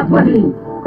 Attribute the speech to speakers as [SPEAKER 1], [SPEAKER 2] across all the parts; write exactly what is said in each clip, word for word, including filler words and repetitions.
[SPEAKER 1] ಜನಧ್ವನಿ.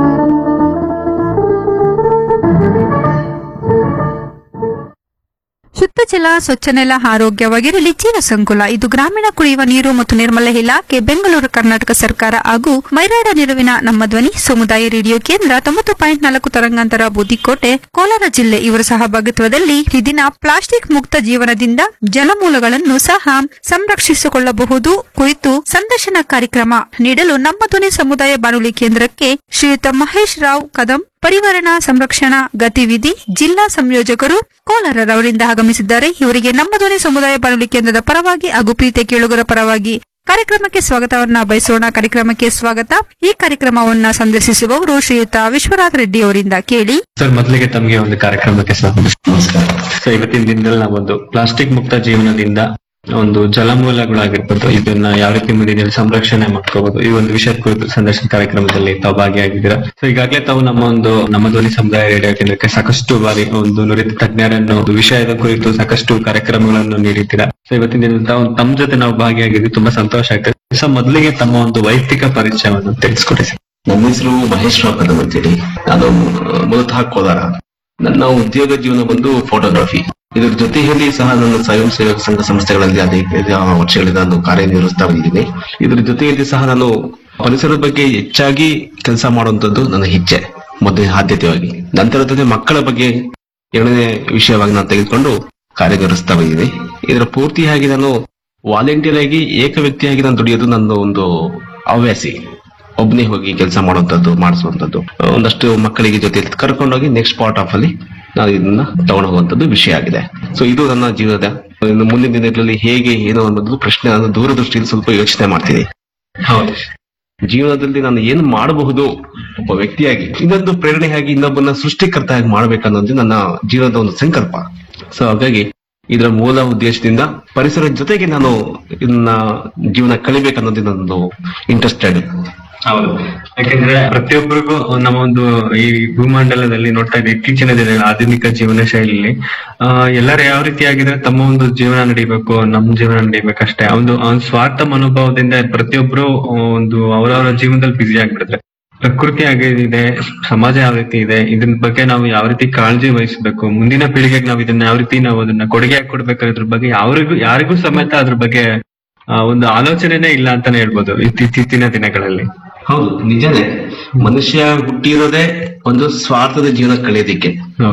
[SPEAKER 2] ಶುದ್ಧ ಜಲ, ಸ್ವಚ್ಛ ನೆಲ, ಆರೋಗ್ಯವಾಗಿರಲಿ ಜೀವ ಸಂಕುಲ. ಇದು ಗ್ರಾಮೀಣ ಕುಡಿಯುವ ನೀರು ಮತ್ತು ನಿರ್ಮಲ ಇಲಾಖೆ, ಬೆಂಗಳೂರು, ಕರ್ನಾಟಕ ಸರ್ಕಾರ ಹಾಗೂ ಮೈರಾಡ ನೆರವಿನ ನಮ್ಮ ಧ್ವನಿ ಸಮುದಾಯ ರೇಡಿಯೋ ಕೇಂದ್ರ ತೊಂಬತ್ತು ಪಾಯಿಂಟ್ ನಾಲ್ಕು ತರಂಗಾಂತರ ಬೂದಿಕೋಟೆ, ಕೋಲಾರ ಜಿಲ್ಲೆ ಇವರ ಸಹಭಾಗಿತ್ವದಲ್ಲಿ ಈ ದಿನ ಪ್ಲಾಸ್ಟಿಕ್ ಮುಕ್ತ ಜೀವನದಿಂದ ಜಲಮೂಲಗಳನ್ನು ಸಹ ಸಂರಕ್ಷಿಸಿಕೊಳ್ಳಬಹುದು ಕುರಿತು ಸಂದರ್ಶನ ಕಾರ್ಯಕ್ರಮ ನೀಡಲು ನಮ್ಮ ಧ್ವನಿ ಸಮುದಾಯ ಬಾನುಲಿ ಕೇಂದ್ರಕ್ಕೆ ಶ್ರೀಯುತ ಮಹೇಶ್ ರಾವ್ ಕದಂ, ಪರಿವಹನ ಸಂರಕ್ಷಣಾ ಗತಿವಿಧಿ ಜಿಲ್ಲಾ ಸಂಯೋಜಕರು, ಕೋಲಾರರವರಿಂದ ಆಗಮಿಸಿದ್ದಾರೆ. ಇವರಿಗೆ ನಮ್ಮ ಧ್ವನಿ ಸಮುದಾಯ ಬಾನುಲಿ ಕೇಂದ್ರದ ಪರವಾಗಿ ಹಾಗೂ ಪ್ರೀತಿಯ ಕೇಳುಗರ ಪರವಾಗಿ ಕಾರ್ಯಕ್ರಮಕ್ಕೆ ಸ್ವಾಗತವನ್ನ ಬಯಸೋಣ. ಕಾರ್ಯಕ್ರಮಕ್ಕೆ ಸ್ವಾಗತ. ಈ ಕಾರ್ಯಕ್ರಮವನ್ನ ಸಂದರ್ಶಿಸುವವರು ಶ್ರೀಯುತ ವಿಶ್ವನಾಥ್ ರೆಡ್ಡಿ ಅವರಿಂದ ಕೇಳಿ.
[SPEAKER 3] ಸರ್, ಮೊದಲಿಗೆ ತಮಗೆ ಒಂದು ಕಾರ್ಯಕ್ರಮಕ್ಕೆ ಸ್ವಾಗತ. ನಮಸ್ಕಾರ. ಸೊ ಇವತ್ತಿನ ದಿನದಲ್ಲಿ ನಾವೊಂದು ಪ್ಲಾಸ್ಟಿಕ್ ಮುಕ್ತ ಜೀವನದಿಂದ ಒಂದು ಜಲಮೂಲಗಳಾಗಿರ್ಬೋದು, ಇದನ್ನ ಯಾವ ರೀತಿ ಮುಂದಿನ ಸಂರಕ್ಷಣೆ ಮಾಡ್ಕೋಬಹುದು, ಈ ಒಂದು ವಿಷಯದ ಕುರಿತು ಸಂದರ್ಶನ ಕಾರ್ಯಕ್ರಮದಲ್ಲಿ ತಾವು ಭಾಗಿಯಾಗಿದ್ದೀರಾ. ಸೊ ಈಗಾಗಲೇ ತಾವು ನಮ್ಮ ಒಂದು ನಮ್ಮ ಧ್ವನಿ ಸಮುದಾಯ ರೇಡಿಯೋ ಕೇಂದ್ರಕ್ಕೆ ಸಾಕಷ್ಟು ಬಾರಿ ಒಂದು ನುರಿತ ತಜ್ಞರನ್ನು ಒಂದು ವಿಷಯದ ಕುರಿತು ಸಾಕಷ್ಟು ಕಾರ್ಯಕ್ರಮಗಳನ್ನು ನೀಡಿದ್ದೀರಾ. ಸೊ ಇವತ್ತಿನ ದಿನ ತಾವು ತಮ್ಮ ಜೊತೆ ನಾವು ಭಾಗಿಯಾಗಿದ್ದು ತುಂಬಾ ಸಂತೋಷ ಆಗ್ತದೆ. ಸೊ ಮೊದಲಿಗೆ ತಮ್ಮ ಒಂದು ವೈಯಕ್ತಿಕ ಪರಿಚಯವನ್ನು ತಿಳಿಸ್ಕೊಡಿ ಸರ್.
[SPEAKER 4] ನನ್ನ ಹೆಸರು ಮಹೇಶ್ ರಾವ್ ಕದಂ ಅಂತೇಳಿ. ನಾನು ಮೂಲತಃ ಕೋಲಾರ. ನನ್ನ ಉದ್ಯೋಗ ಜೀವನ ಬಂದು ಫೋಟೋಗ್ರಫಿ. ಇದರ ಜೊತೆಯಲ್ಲಿ ಸಹ ನನ್ನ ಸ್ವಯಂ ಸೇವಕ ಸಂಘ ಸಂಸ್ಥೆಗಳಲ್ಲಿ ಅನೇಕ ವರ್ಷಗಳಿಂದ ನಾನು ಕಾರ್ಯನಿರ್ವಹಿಸ್ತಾ ಬಂದಿದ್ದೀನಿ. ಇದರ ಜೊತೆಯಲ್ಲಿ ಸಹ ನಾನು ಪರಿಸರದ ಬಗ್ಗೆ ಹೆಚ್ಚಾಗಿ ಕೆಲಸ ಮಾಡುವಂತದ್ದು ನನ್ನ ಇಚ್ಛೆ, ಮೊದಲನೇ ಆದ್ಯತೆಯಾಗಿ. ನಂತರದಲ್ಲಿ ಮಕ್ಕಳ ಬಗ್ಗೆ ಎರಡನೇ ವಿಷಯವಾಗಿ ನಾನು ತೆಗೆದುಕೊಂಡು ಕಾರ್ಯನಿರ್ವಹಿಸ್ತಾ ಬಂದಿದ್ದೀನಿ. ಇದರ ಪೂರ್ತಿಯಾಗಿ ನಾನು ವಾಲಂಟಿಯರ್ ಆಗಿ ಏಕ ವ್ಯಕ್ತಿಯಾಗಿ ನಾನು ದುಡಿಯೋದು ನನ್ನ ಒಂದು ಹವ್ಯಾಸಿ. ಒಬ್ಬನೇ ಹೋಗಿ ಕೆಲಸ ಮಾಡುವಂತದ್ದು, ಮಾಡಿಸುವಂತದ್ದು, ಒಂದಷ್ಟು ಮಕ್ಕಳಿಗೆ ಜೊತೆ ಕರ್ಕೊಂಡೋಗಿ ನೆಕ್ಸ್ಟ್ ಪಾರ್ಟ್ ಆಫ್ ಅಲ್ಲಿ ನಾನು ಇದನ್ನ ತಗೊಂಡು ಹೋಗುವಂತದ್ದು ವಿಷಯ ಆಗಿದೆ. ಸೊ ಇದು ನನ್ನ ಜೀವನದ ಮುಂದಿನ ದಿನಗಳಲ್ಲಿ ಹೇಗೆ ಏನು ಅನ್ನೋದು ಪ್ರಶ್ನೆ ನಾನು ದೂರದೃಷ್ಟಿಯಲ್ಲಿ ಸ್ವಲ್ಪ ಯೋಚನೆ ಮಾಡ್ತೀನಿ.
[SPEAKER 3] ಹೌದು,
[SPEAKER 4] ಜೀವನದಲ್ಲಿ ನಾನು ಏನು ಮಾಡಬಹುದು ಒಬ್ಬ ವ್ಯಕ್ತಿಯಾಗಿ, ಇನ್ನೊಂದು ಪ್ರೇರಣೆಯಾಗಿ ಇನ್ನೊಬ್ಬನ ಸೃಷ್ಟಿಕರ್ತಾಗಿ ಮಾಡ್ಬೇಕನ್ನೋದು ನನ್ನ ಜೀವನದ ಒಂದು ಸಂಕಲ್ಪ. ಸೊ ಹಾಗಾಗಿ ಇದರ ಮೂಲ ಉದ್ದೇಶದಿಂದ ಪರಿಸರದ ಜೊತೆಗೆ ನಾನು ಇದನ್ನ ಜೀವನ ಕಲಿಬೇಕನ್ನೋದು ನನ್ನದು ಇಂಟ್ರೆಸ್ಟೆಡ್.
[SPEAKER 3] ಹೌದು, ಯಾಕಂದ್ರೆ ಪ್ರತಿಯೊಬ್ಬರಿಗೂ ನಮ್ಮ ಒಂದು ಈ ಭೂಮಂಡಲದಲ್ಲಿ ನೋಡ್ತಾ ಇದ್ದ ಇತ್ತೀಚಿನ ದಿನಗಳ ಆಧುನಿಕ ಜೀವನ ಶೈಲಿಯಲ್ಲಿ ಆ ಎಲ್ಲರೂ ಯಾವ ರೀತಿ ಆಗಿದ್ರೆ ತಮ್ಮ ಒಂದು ಜೀವನ ನಡಿಬೇಕು, ನಮ್ಮ ಜೀವನ ನಡಿಬೇಕಷ್ಟೇ, ಒಂದು ಸ್ವಾರ್ಥ ಮನೋಭಾವದಿಂದ ಪ್ರತಿಯೊಬ್ರು ಒಂದು ಅವರವರ ಜೀವನದಲ್ಲಿ ಬ್ಯುಸಿ ಆಗ್ಬಿಡುತ್ತೆ. ಪ್ರಕೃತಿ ಆಗಿದೆ, ಸಮಾಜ ಯಾವ ರೀತಿ ಇದೆ, ಇದ್ರ ಬಗ್ಗೆ ನಾವು ಯಾವ ರೀತಿ ಕಾಳಜಿ ವಹಿಸಬೇಕು, ಮುಂದಿನ ಪೀಳಿಗೆಗೆ ನಾವು ಇದನ್ನ ಯಾವ ರೀತಿ ನಾವು ಅದನ್ನ ಕೊಡುಗೆ ಕೊಡ್ಬೇಕು, ಅದ್ರ ಬಗ್ಗೆ ಯಾರಿಗೂ ಯಾರಿಗೂ ಸಮೇತ ಅದ್ರ ಬಗ್ಗೆ ಒಂದು ಆಲೋಚನೆನೇ ಇಲ್ಲ ಅಂತಾನೆ ಹೇಳ್ಬೋದು ಇತ್ತೀಚಿನ ದಿನಗಳಲ್ಲಿ.
[SPEAKER 4] ಹೌದು, ನಿಜನೇ. ಮನುಷ್ಯ ಹುಟ್ಟಿರೋದೇ ಒಂದು ಸ್ವಾರ್ಥದ ಜೀವನ ಕಳೆಯೋದಿಕ್ಕೆ.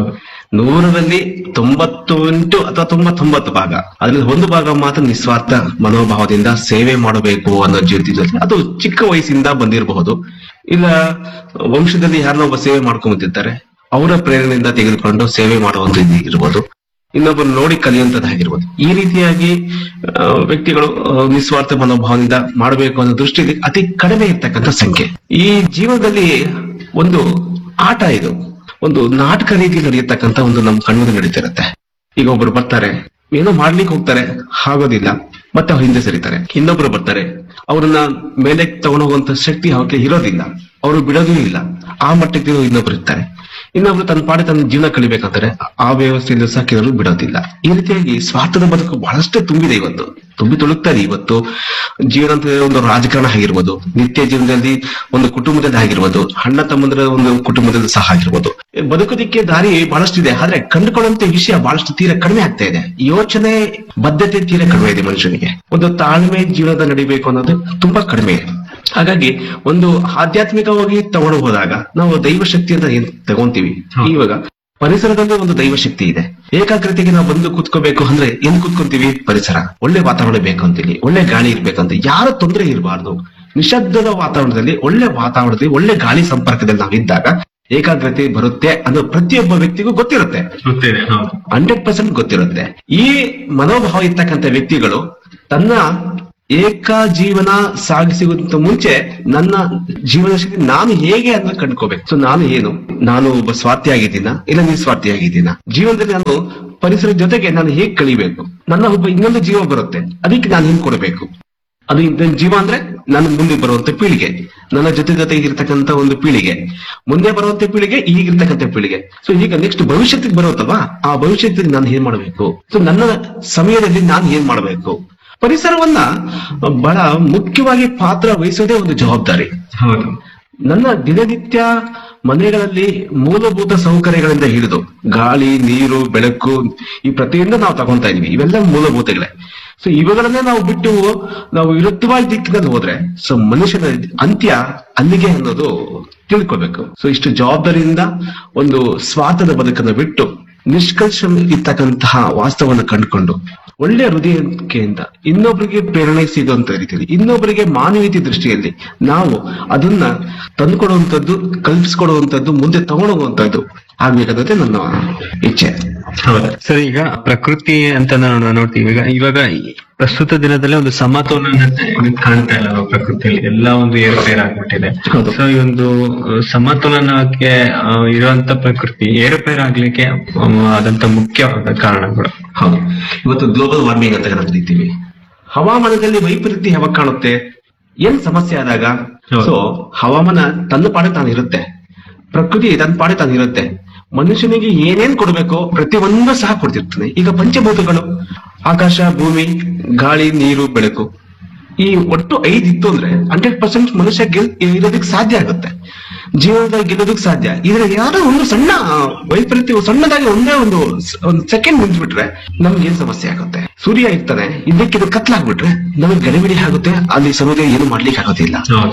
[SPEAKER 4] ನೂರರಲ್ಲಿ ತೊಂಬತ್ತೆಂಟು ಅಥವಾ ತೊಂಬತ್ತೊಂಬತ್ತು ಭಾಗ, ಅದ್ರಲ್ಲಿ ಒಂದು ಭಾಗ ಮಾತ್ರ ನಿಸ್ವಾರ್ಥ ಮನೋಭಾವದಿಂದ ಸೇವೆ ಮಾಡಬೇಕು ಅನ್ನೋ ಜೀವಿತದಲ್ಲಿ. ಅದು ಚಿಕ್ಕ ವಯಸ್ಸಿಂದ ಬಂದಿರಬಹುದು, ಇಲ್ಲ ವಂಶದಲ್ಲಿ ಯಾರನ್ನ ಒಬ್ಬ ಸೇವೆ ಮಾಡ್ಕೊಂಡ್ ಬಂದಿರ್ತಾರೆ, ಅವರ ಪ್ರೇರಣೆಯಿಂದ ತೆಗೆದುಕೊಂಡು ಸೇವೆ ಮಾಡುವಂತದ್ದು ಇರ್ಬೋದು, ಇನ್ನೊಬ್ಬರು ನೋಡಿ ಕಲಿಯುವಂತದ್ದಾಗಿರ್ಬೋದು. ಈ ರೀತಿಯಾಗಿ ವ್ಯಕ್ತಿಗಳು ನಿಸ್ವಾರ್ಥ ಮನೋಭಾವದಿಂದ ಮಾಡಬೇಕು ಅನ್ನೋ ದೃಷ್ಟಿಯಲ್ಲಿ ಅತಿ ಕಡಿಮೆ ಇರ್ತಕ್ಕಂಥ ಸಂಖ್ಯೆ. ಈ ಜೀವನದಲ್ಲಿ ಒಂದು ಆಟ, ಇದು ಒಂದು ನಾಟಕ ರೀತಿ ನಡೆಯತಕ್ಕಂಥ ಒಂದು ನಮ್ಮ ಕಣ್ಣು ನಡೀತಿರುತ್ತೆ. ಈಗ ಒಬ್ರು ಬರ್ತಾರೆ, ಏನೋ ಮಾಡ್ಲಿಕ್ಕೆ ಹೋಗ್ತಾರೆ, ಆಗೋದಿಲ್ಲ, ಮತ್ತೆ ಅವ್ರು ಹಿಂದೆ ಸರಿತಾರೆ. ಇನ್ನೊಬ್ರು ಬರ್ತಾರೆ, ಅವ್ರನ್ನ ಮೇಲೆ ತಗೊಂಡು ಹೋಗುವಂತ ಶಕ್ತಿ ಅವ್ರಿಗೆ ಇರೋದಿಲ್ಲ, ಅವರು ಬಿಡೋದೂ ಇಲ್ಲ. ಆ ಮಟ್ಟಕ್ಕೆ ಇನ್ನೊಬ್ರು ಇರ್ತಾರೆ. ಇನ್ನೊಬ್ರು ತನ್ನ ಪಾಡಿ ತನ್ನ ಜೀವನ ಕಳಿಬೇಕಂತಾರೆ, ಆ ವ್ಯವಸ್ಥೆಯಿಂದ ಸಹ ಕೆಲವರು ಬಿಡೋದಿಲ್ಲ. ಈ ರೀತಿಯಾಗಿ ಸ್ವಾರ್ಥದ ಬದುಕು ಬಹಳಷ್ಟು ತುಂಬಿದೆ, ಇವತ್ತು ತುಂಬಿ ತುಳುಕ್ತಾರೆ. ಇವತ್ತು ಜೀವನ ಅಂತ ಒಂದು ರಾಜಕಾರಣ ಆಗಿರ್ಬೋದು, ನಿತ್ಯ ಜೀವನದಲ್ಲಿ ಒಂದು ಕುಟುಂಬದಲ್ಲಿ ಆಗಿರ್ಬೋದು, ಅಣ್ಣ ತಮ್ಮಂದ್ರ ಒಂದು ಕುಟುಂಬದಲ್ಲಿ ಸಹ ಆಗಿರ್ಬೋದು. ಬದುಕೋದಿಕ್ಕೆ ದಾರಿ ಬಹಳಷ್ಟಿದೆ, ಆದ್ರೆ ಕಂಡುಕೊಳ್ಳುವಂತ ವಿಷಯ ಬಹಳಷ್ಟು ತೀರ ಕಡಿಮೆ ಆಗ್ತಾ ಇದೆ. ಯೋಚನೆ ಬದ್ಧತೆ ತೀರ ಕಡಿಮೆ ಇದೆ ಮನುಷ್ಯನಿಗೆ. ಒಂದು ತಾಳ್ಮೆ ಜೀವನದ ನಡಿಬೇಕು ಅನ್ನೋದು ತುಂಬಾ ಕಡಿಮೆ ಇದೆ. ಹಾಗಾಗಿ ಒಂದು ಆಧ್ಯಾತ್ಮಿಕವಾಗಿ ತಗೊಂಡು ಹೋದಾಗ ನಾವು ದೈವ ಶಕ್ತಿ ಅಂತ ಏನ್ ತಗೊಂತೀವಿ, ಇವಾಗ ಪರಿಸರದಲ್ಲಿ ಒಂದು ದೈವ ಶಕ್ತಿ ಇದೆ. ಏಕಾಗ್ರತೆಗೆ ನಾವು ಬಂದು ಕೂತ್ಕೋಬೇಕು ಅಂದ್ರೆ ಏನ್ ಕೂತ್ಕೊಂತೀವಿ, ಪರಿಸರ, ಒಳ್ಳೆ ವಾತಾವರಣ ಬೇಕು ಅಂತೀವಿ, ಒಳ್ಳೆ ಗಾಳಿ ಇರ್ಬೇಕಂತ, ಯಾರ ತೊಂದರೆ ಇರಬಾರ್ದು, ನಿಶಬ್ದದ ವಾತಾವರಣದಲ್ಲಿ, ಒಳ್ಳೆ ವಾತಾವರಣದಲ್ಲಿ, ಒಳ್ಳೆ ಗಾಳಿ ಸಂಪರ್ಕದಲ್ಲಿ ನಾವಿದ್ದಾಗ ಏಕಾಗ್ರತೆ ಬರುತ್ತೆ ಅನ್ನೋ ಪ್ರತಿಯೊಬ್ಬ ವ್ಯಕ್ತಿಗೂ ಗೊತ್ತಿರುತ್ತೆ, ಹಂಡ್ರೆಡ್ ಪರ್ಸೆಂಟ್ ಗೊತ್ತಿರುತ್ತೆ. ಈ ಮನೋಭಾವ ಇರ್ತಕ್ಕಂಥ ವ್ಯಕ್ತಿಗಳು ತನ್ನ ಏಕ ಜೀವನ ಸಾಗಿಸುವಂತ ಮುಂಚೆ ನನ್ನ ಜೀವನ ಶಕ್ತಿ ನಾನು ಹೇಗೆ ಅದನ್ನ ಕಂಡ್ಕೋಬೇಕು. ಸೊ ನಾನು ಏನು, ನಾನು ಒಬ್ಬ ಸ್ವಾರ್ಥಿ ಆಗಿದ್ದೀನ, ಇಲ್ಲ ನಿಸ್ವಾರ್ಥಿ ಆಗಿದ್ದೀನ, ಜೀವನದಲ್ಲಿ ನಾನು ಪರಿಸರದ ಜೊತೆಗೆ ನಾನು ಹೇಗ್ ಕಳಿಬೇಕು, ನನ್ನ ಒಬ್ಬ ಇನ್ನೊಂದು ಜೀವ ಬರುತ್ತೆ, ಅದಕ್ಕೆ ನಾನು ಹೆಂಗ್ ಕೊಡಬೇಕು. ಅದು ನನ್ನ ಜೀವ ಅಂದ್ರೆ ನನ್ನ ಮುಂದೆ ಬರುವಂತ ಪೀಳಿಗೆ, ನನ್ನ ಜೊತೆ ಜೊತೆ ಇರ್ತಕ್ಕಂಥ ಒಂದು ಪೀಳಿಗೆ, ಮುಂದೆ ಬರುವಂತ ಪೀಳಿಗೆ, ಈಗಿರ್ತಕ್ಕಂಥ ಪೀಳಿಗೆ. ಸೊ ಈಗ ನೆಕ್ಸ್ಟ್ ಭವಿಷ್ಯಕ್ಕೆ ಬರುತ್ತಲ್ವಾ, ಆ ಭವಿಷ್ಯದಲ್ಲಿ ನಾನು ಏನ್ ಮಾಡಬೇಕು, ಸೊ ನನ್ನ ಸಮಯದಲ್ಲಿ ನಾನು ಏನ್ ಮಾಡಬೇಕು. ಪರಿಸರವನ್ನ ಬಹಳ ಮುಖ್ಯವಾಗಿ ಪಾತ್ರ ವಹಿಸೋದೇ ಒಂದು ಜವಾಬ್ದಾರಿ.
[SPEAKER 3] ಹೌದು,
[SPEAKER 4] ನನ್ನ ದಿನನಿತ್ಯ ಮನೆಗಳಲ್ಲಿ ಮೂಲಭೂತ ಸೌಕರ್ಯಗಳಿಂದ ಹಿಡಿದು ಗಾಳಿ, ನೀರು, ಬೆಳಕು ಈ ಪ್ರತಿಯೊಂದು ನಾವು ತಗೊಳ್ತಾ ಇದೀವಿ. ಇವೆಲ್ಲ ಮೂಲಭೂತಗಳೇ. ಸೊ ಇವುಗಳನ್ನೇ ನಾವು ಬಿಟ್ಟು ನಾವು ವಿರುದ್ಧವಾಗಿ ದಿಕ್ಕಿನಲ್ಲಿ ಹೋದ್ರೆ ಸೊ ಮನುಷ್ಯನ ಅಂತ್ಯ ಅಲ್ಲಿಗೆ ಅನ್ನೋದು ತಿಳ್ಕೋಬೇಕು. ಸೊ ಇಷ್ಟು ಜವಾಬ್ದಾರಿಯಿಂದ ಒಂದು ಸ್ವಾರ್ಥದ ಬದುಕನ್ನು ಬಿಟ್ಟು ನಿಷ್ಕಲ್ಷ ಇರ್ತಕ್ಕಂತಹ ವಾಸ್ತವವನ್ನು ಕಂಡುಕೊಂಡು ಒಳ್ಳೆಯ ಹೃದಯಕೆಯಿಂದ ಇನ್ನೊಬ್ಬರಿಗೆ ಪ್ರೇರಣೆ ಸಿಗುವಂತ ರೀತಿಯಲ್ಲಿ, ಇನ್ನೊಬ್ಬರಿಗೆ ಮಾನವೀಯತೆ ದೃಷ್ಟಿಯಲ್ಲಿ ನಾವು ಅದನ್ನ ತಂದುಕೊಡುವಂತದ್ದು, ಕಲ್ಪಿಸಿಕೊಡುವಂತದ್ದು, ಮುಂದೆ ತಗೊಂಡೋಗುವಂತದ್ದು ಆಗ್ಬೇಕನ್ನೋದೇ ನನ್ನ ಇಚ್ಛೆ.
[SPEAKER 3] ಹೌದಾ ಸರ್, ಈಗ ಪ್ರಕೃತಿ ಅಂತ ನಾವು ನೋಡ್ತೀವಿ. ಈಗ ಇವಾಗ ಪ್ರಸ್ತುತ ದಿನದಲ್ಲಿ ಒಂದು ಸಮತೋಲನ ಕಾಣ್ತಾ ಇಲ್ಲ ನಾವು ಪ್ರಕೃತಿಯಲ್ಲಿ, ಎಲ್ಲ ಒಂದು ಏರುಪೇರು ಆಗ್ಬಿಟ್ಟಿದೆ. ಸೊ ಈ ಒಂದು ಸಮತೋಲನಕ್ಕೆ ಇರುವಂತ ಪ್ರಕೃತಿ ಏರುಪೇರು ಆಗ್ಲಿಕ್ಕೆ ಆದಂತ ಮುಖ್ಯವಾದ ಕಾರಣಗಳು.
[SPEAKER 4] ಹೌದು, ಇವತ್ತು ಗ್ಲೋಬಲ್ ವಾರ್ಮಿಂಗ್ ಅಂತ ಕರೀತೀವಿ. ಹವಾಮಾನದಲ್ಲಿ ವೈಪರೀತ್ಯ ಯಾವಾಗ ಕಾಣುತ್ತೆ, ಏನ್ ಸಮಸ್ಯೆ ಆದಾಗ ಸೊ ಹವಾಮಾನ ತನ್ನ ಪಾಡೆ ತಾನು ಇರುತ್ತೆ, ಪ್ರಕೃತಿ ತನ್ನ ಪಾಡೆ ತಾನು ಇರುತ್ತೆ. ಮನುಷ್ಯನಿಗೆ ಏನೇನ್ ಕೊಡ್ಬೇಕು ಪ್ರತಿಯೊಂದು ಸಹ ಕೊಡ್ತಿರ್ತಾನೆ. ಈಗ ಪಂಚಭೂತಗಳು ಆಕಾಶ, ಭೂಮಿ, ಗಾಳಿ, ನೀರು, ಬೆಳಕು, ಈ ಒಟ್ಟು ಐದು ಇತ್ತು ಅಂದ್ರೆ ಹಂಡ್ರೆಡ್ ಪರ್ಸೆಂಟ್ ಮನುಷ್ಯ ಗೆಲ್ ಇರೋದಕ್ಕೆ ಸಾಧ್ಯ ಆಗುತ್ತೆ, ಜೀವನದಲ್ಲಿ ಗೆಲ್ಲೋದಕ್ಕೆ ಸಾಧ್ಯ. ಇದ್ರ ಯಾರೋ ಒಂದು ಸಣ್ಣ ವೈಪರೀತ್ಯ ಸಣ್ಣದಾಗಿ ಒಂದೇ ಒಂದು ಒಂದು ಸೆಕೆಂಡ್ ನಿಂತ್ಬಿಟ್ರೆ ನಮ್ಗೆ ಏನ್ ಸಮಸ್ಯೆ ಆಗುತ್ತೆ. ಸೂರ್ಯ ಇರ್ತಾನೆ, ಇದಕ್ಕಿದ ಕತ್ಲಾಗ್ಬಿಟ್ರೆ ನಮಗೆ ಗಡಿಬಿಡಿ ಆಗುತ್ತೆ, ಅಲ್ಲಿ ಸಮುದಾಯ ಏನು ಮಾಡ್ಲಿಕ್ಕೆ ಆಗೋದಿಲ್ಲ.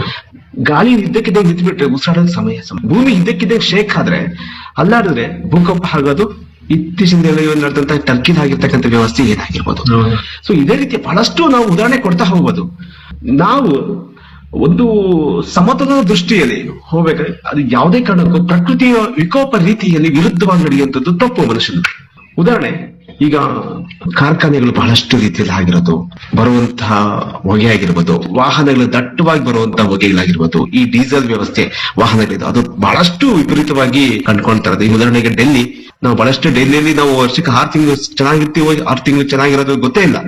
[SPEAKER 4] ಗಾಳಿ ಇದ್ದಕ್ಕಿದ್ದಾಗ ನಿಂತ್ಬಿಟ್ರೆ ಉಸಿರಾಡೋದು ಸಮಯ ಸಮಯ ಭೂಮಿ ಇದ್ದಕ್ಕಿದ್ದಾಗ ಶೇಕ್ ಆದ್ರೆ ಅಲ್ಲಾಡಿದ್ರೆ ಭೂಕಂಪ ಆಗೋದು. ಇತ್ತೀಚಿನ ನಡೆದಂತ ಟರ್ಕಿಲ್ ಆಗಿರ್ತಕ್ಕಂಥ ವ್ಯವಸ್ಥೆ ಏನಾಗಿರ್ಬೋದು. ಸೊ ಇದೇ ರೀತಿ ಬಹಳಷ್ಟು ನಾವು ಉದಾಹರಣೆ ಕೊಡ್ತಾ ಹೋಗ್ಬೋದು. ನಾವು ಒಂದು ಸಮತೋಲನ ದೃಷ್ಟಿಯಲ್ಲಿ ಹೋಗ್ಬೇಕಾದ್ರೆ ಅದು ಯಾವುದೇ ಕಾರಣಕ್ಕೂ ಪ್ರಕೃತಿಯ ವಿಕೋಪ ರೀತಿಯಲ್ಲಿ ವಿರುದ್ಧವಾಗಿ ನಡೆಯುವಂಥದ್ದು ತಪ್ಪು ಮನುಷ್ಯನ. ಉದಾಹರಣೆ, ಈಗ ಕಾರ್ಖಾನೆಗಳು ಬಹಳಷ್ಟು ರೀತಿಯಲ್ಲಿ ಆಗಿರೋದು, ಬರುವಂತಹ ಹೊಗೆ ಆಗಿರ್ಬೋದು, ವಾಹನಗಳು ದಟ್ಟವಾಗಿ ಬರುವಂತಹ ಹೊಗೆಗಳಾಗಿರ್ಬೋದು, ಈ ಡೀಸೆಲ್ ವ್ಯವಸ್ಥೆ ವಾಹನಗಳಿದೆ ಅದು ಬಹಳಷ್ಟು ವಿಪರೀತವಾಗಿ ಕಂಡುಕೊಳ್ತಾ ಇರೋದು. ಈ ಉದಾಹರಣೆಗೆ ಡೆಲ್ಲಿ, ನಾವು ಬಹಳಷ್ಟು ಡೆಲ್ಲಿಯಲ್ಲಿ ನಾವು ವರ್ಷಕ್ಕೆ ಆರು ತಿಂಗಳು ಚೆನ್ನಾಗಿರ್ತೀವೋ ಆರು ತಿಂಗಳು ಚೆನ್ನಾಗಿರೋದು ಗೊತ್ತೇ ಇಲ್ಲ.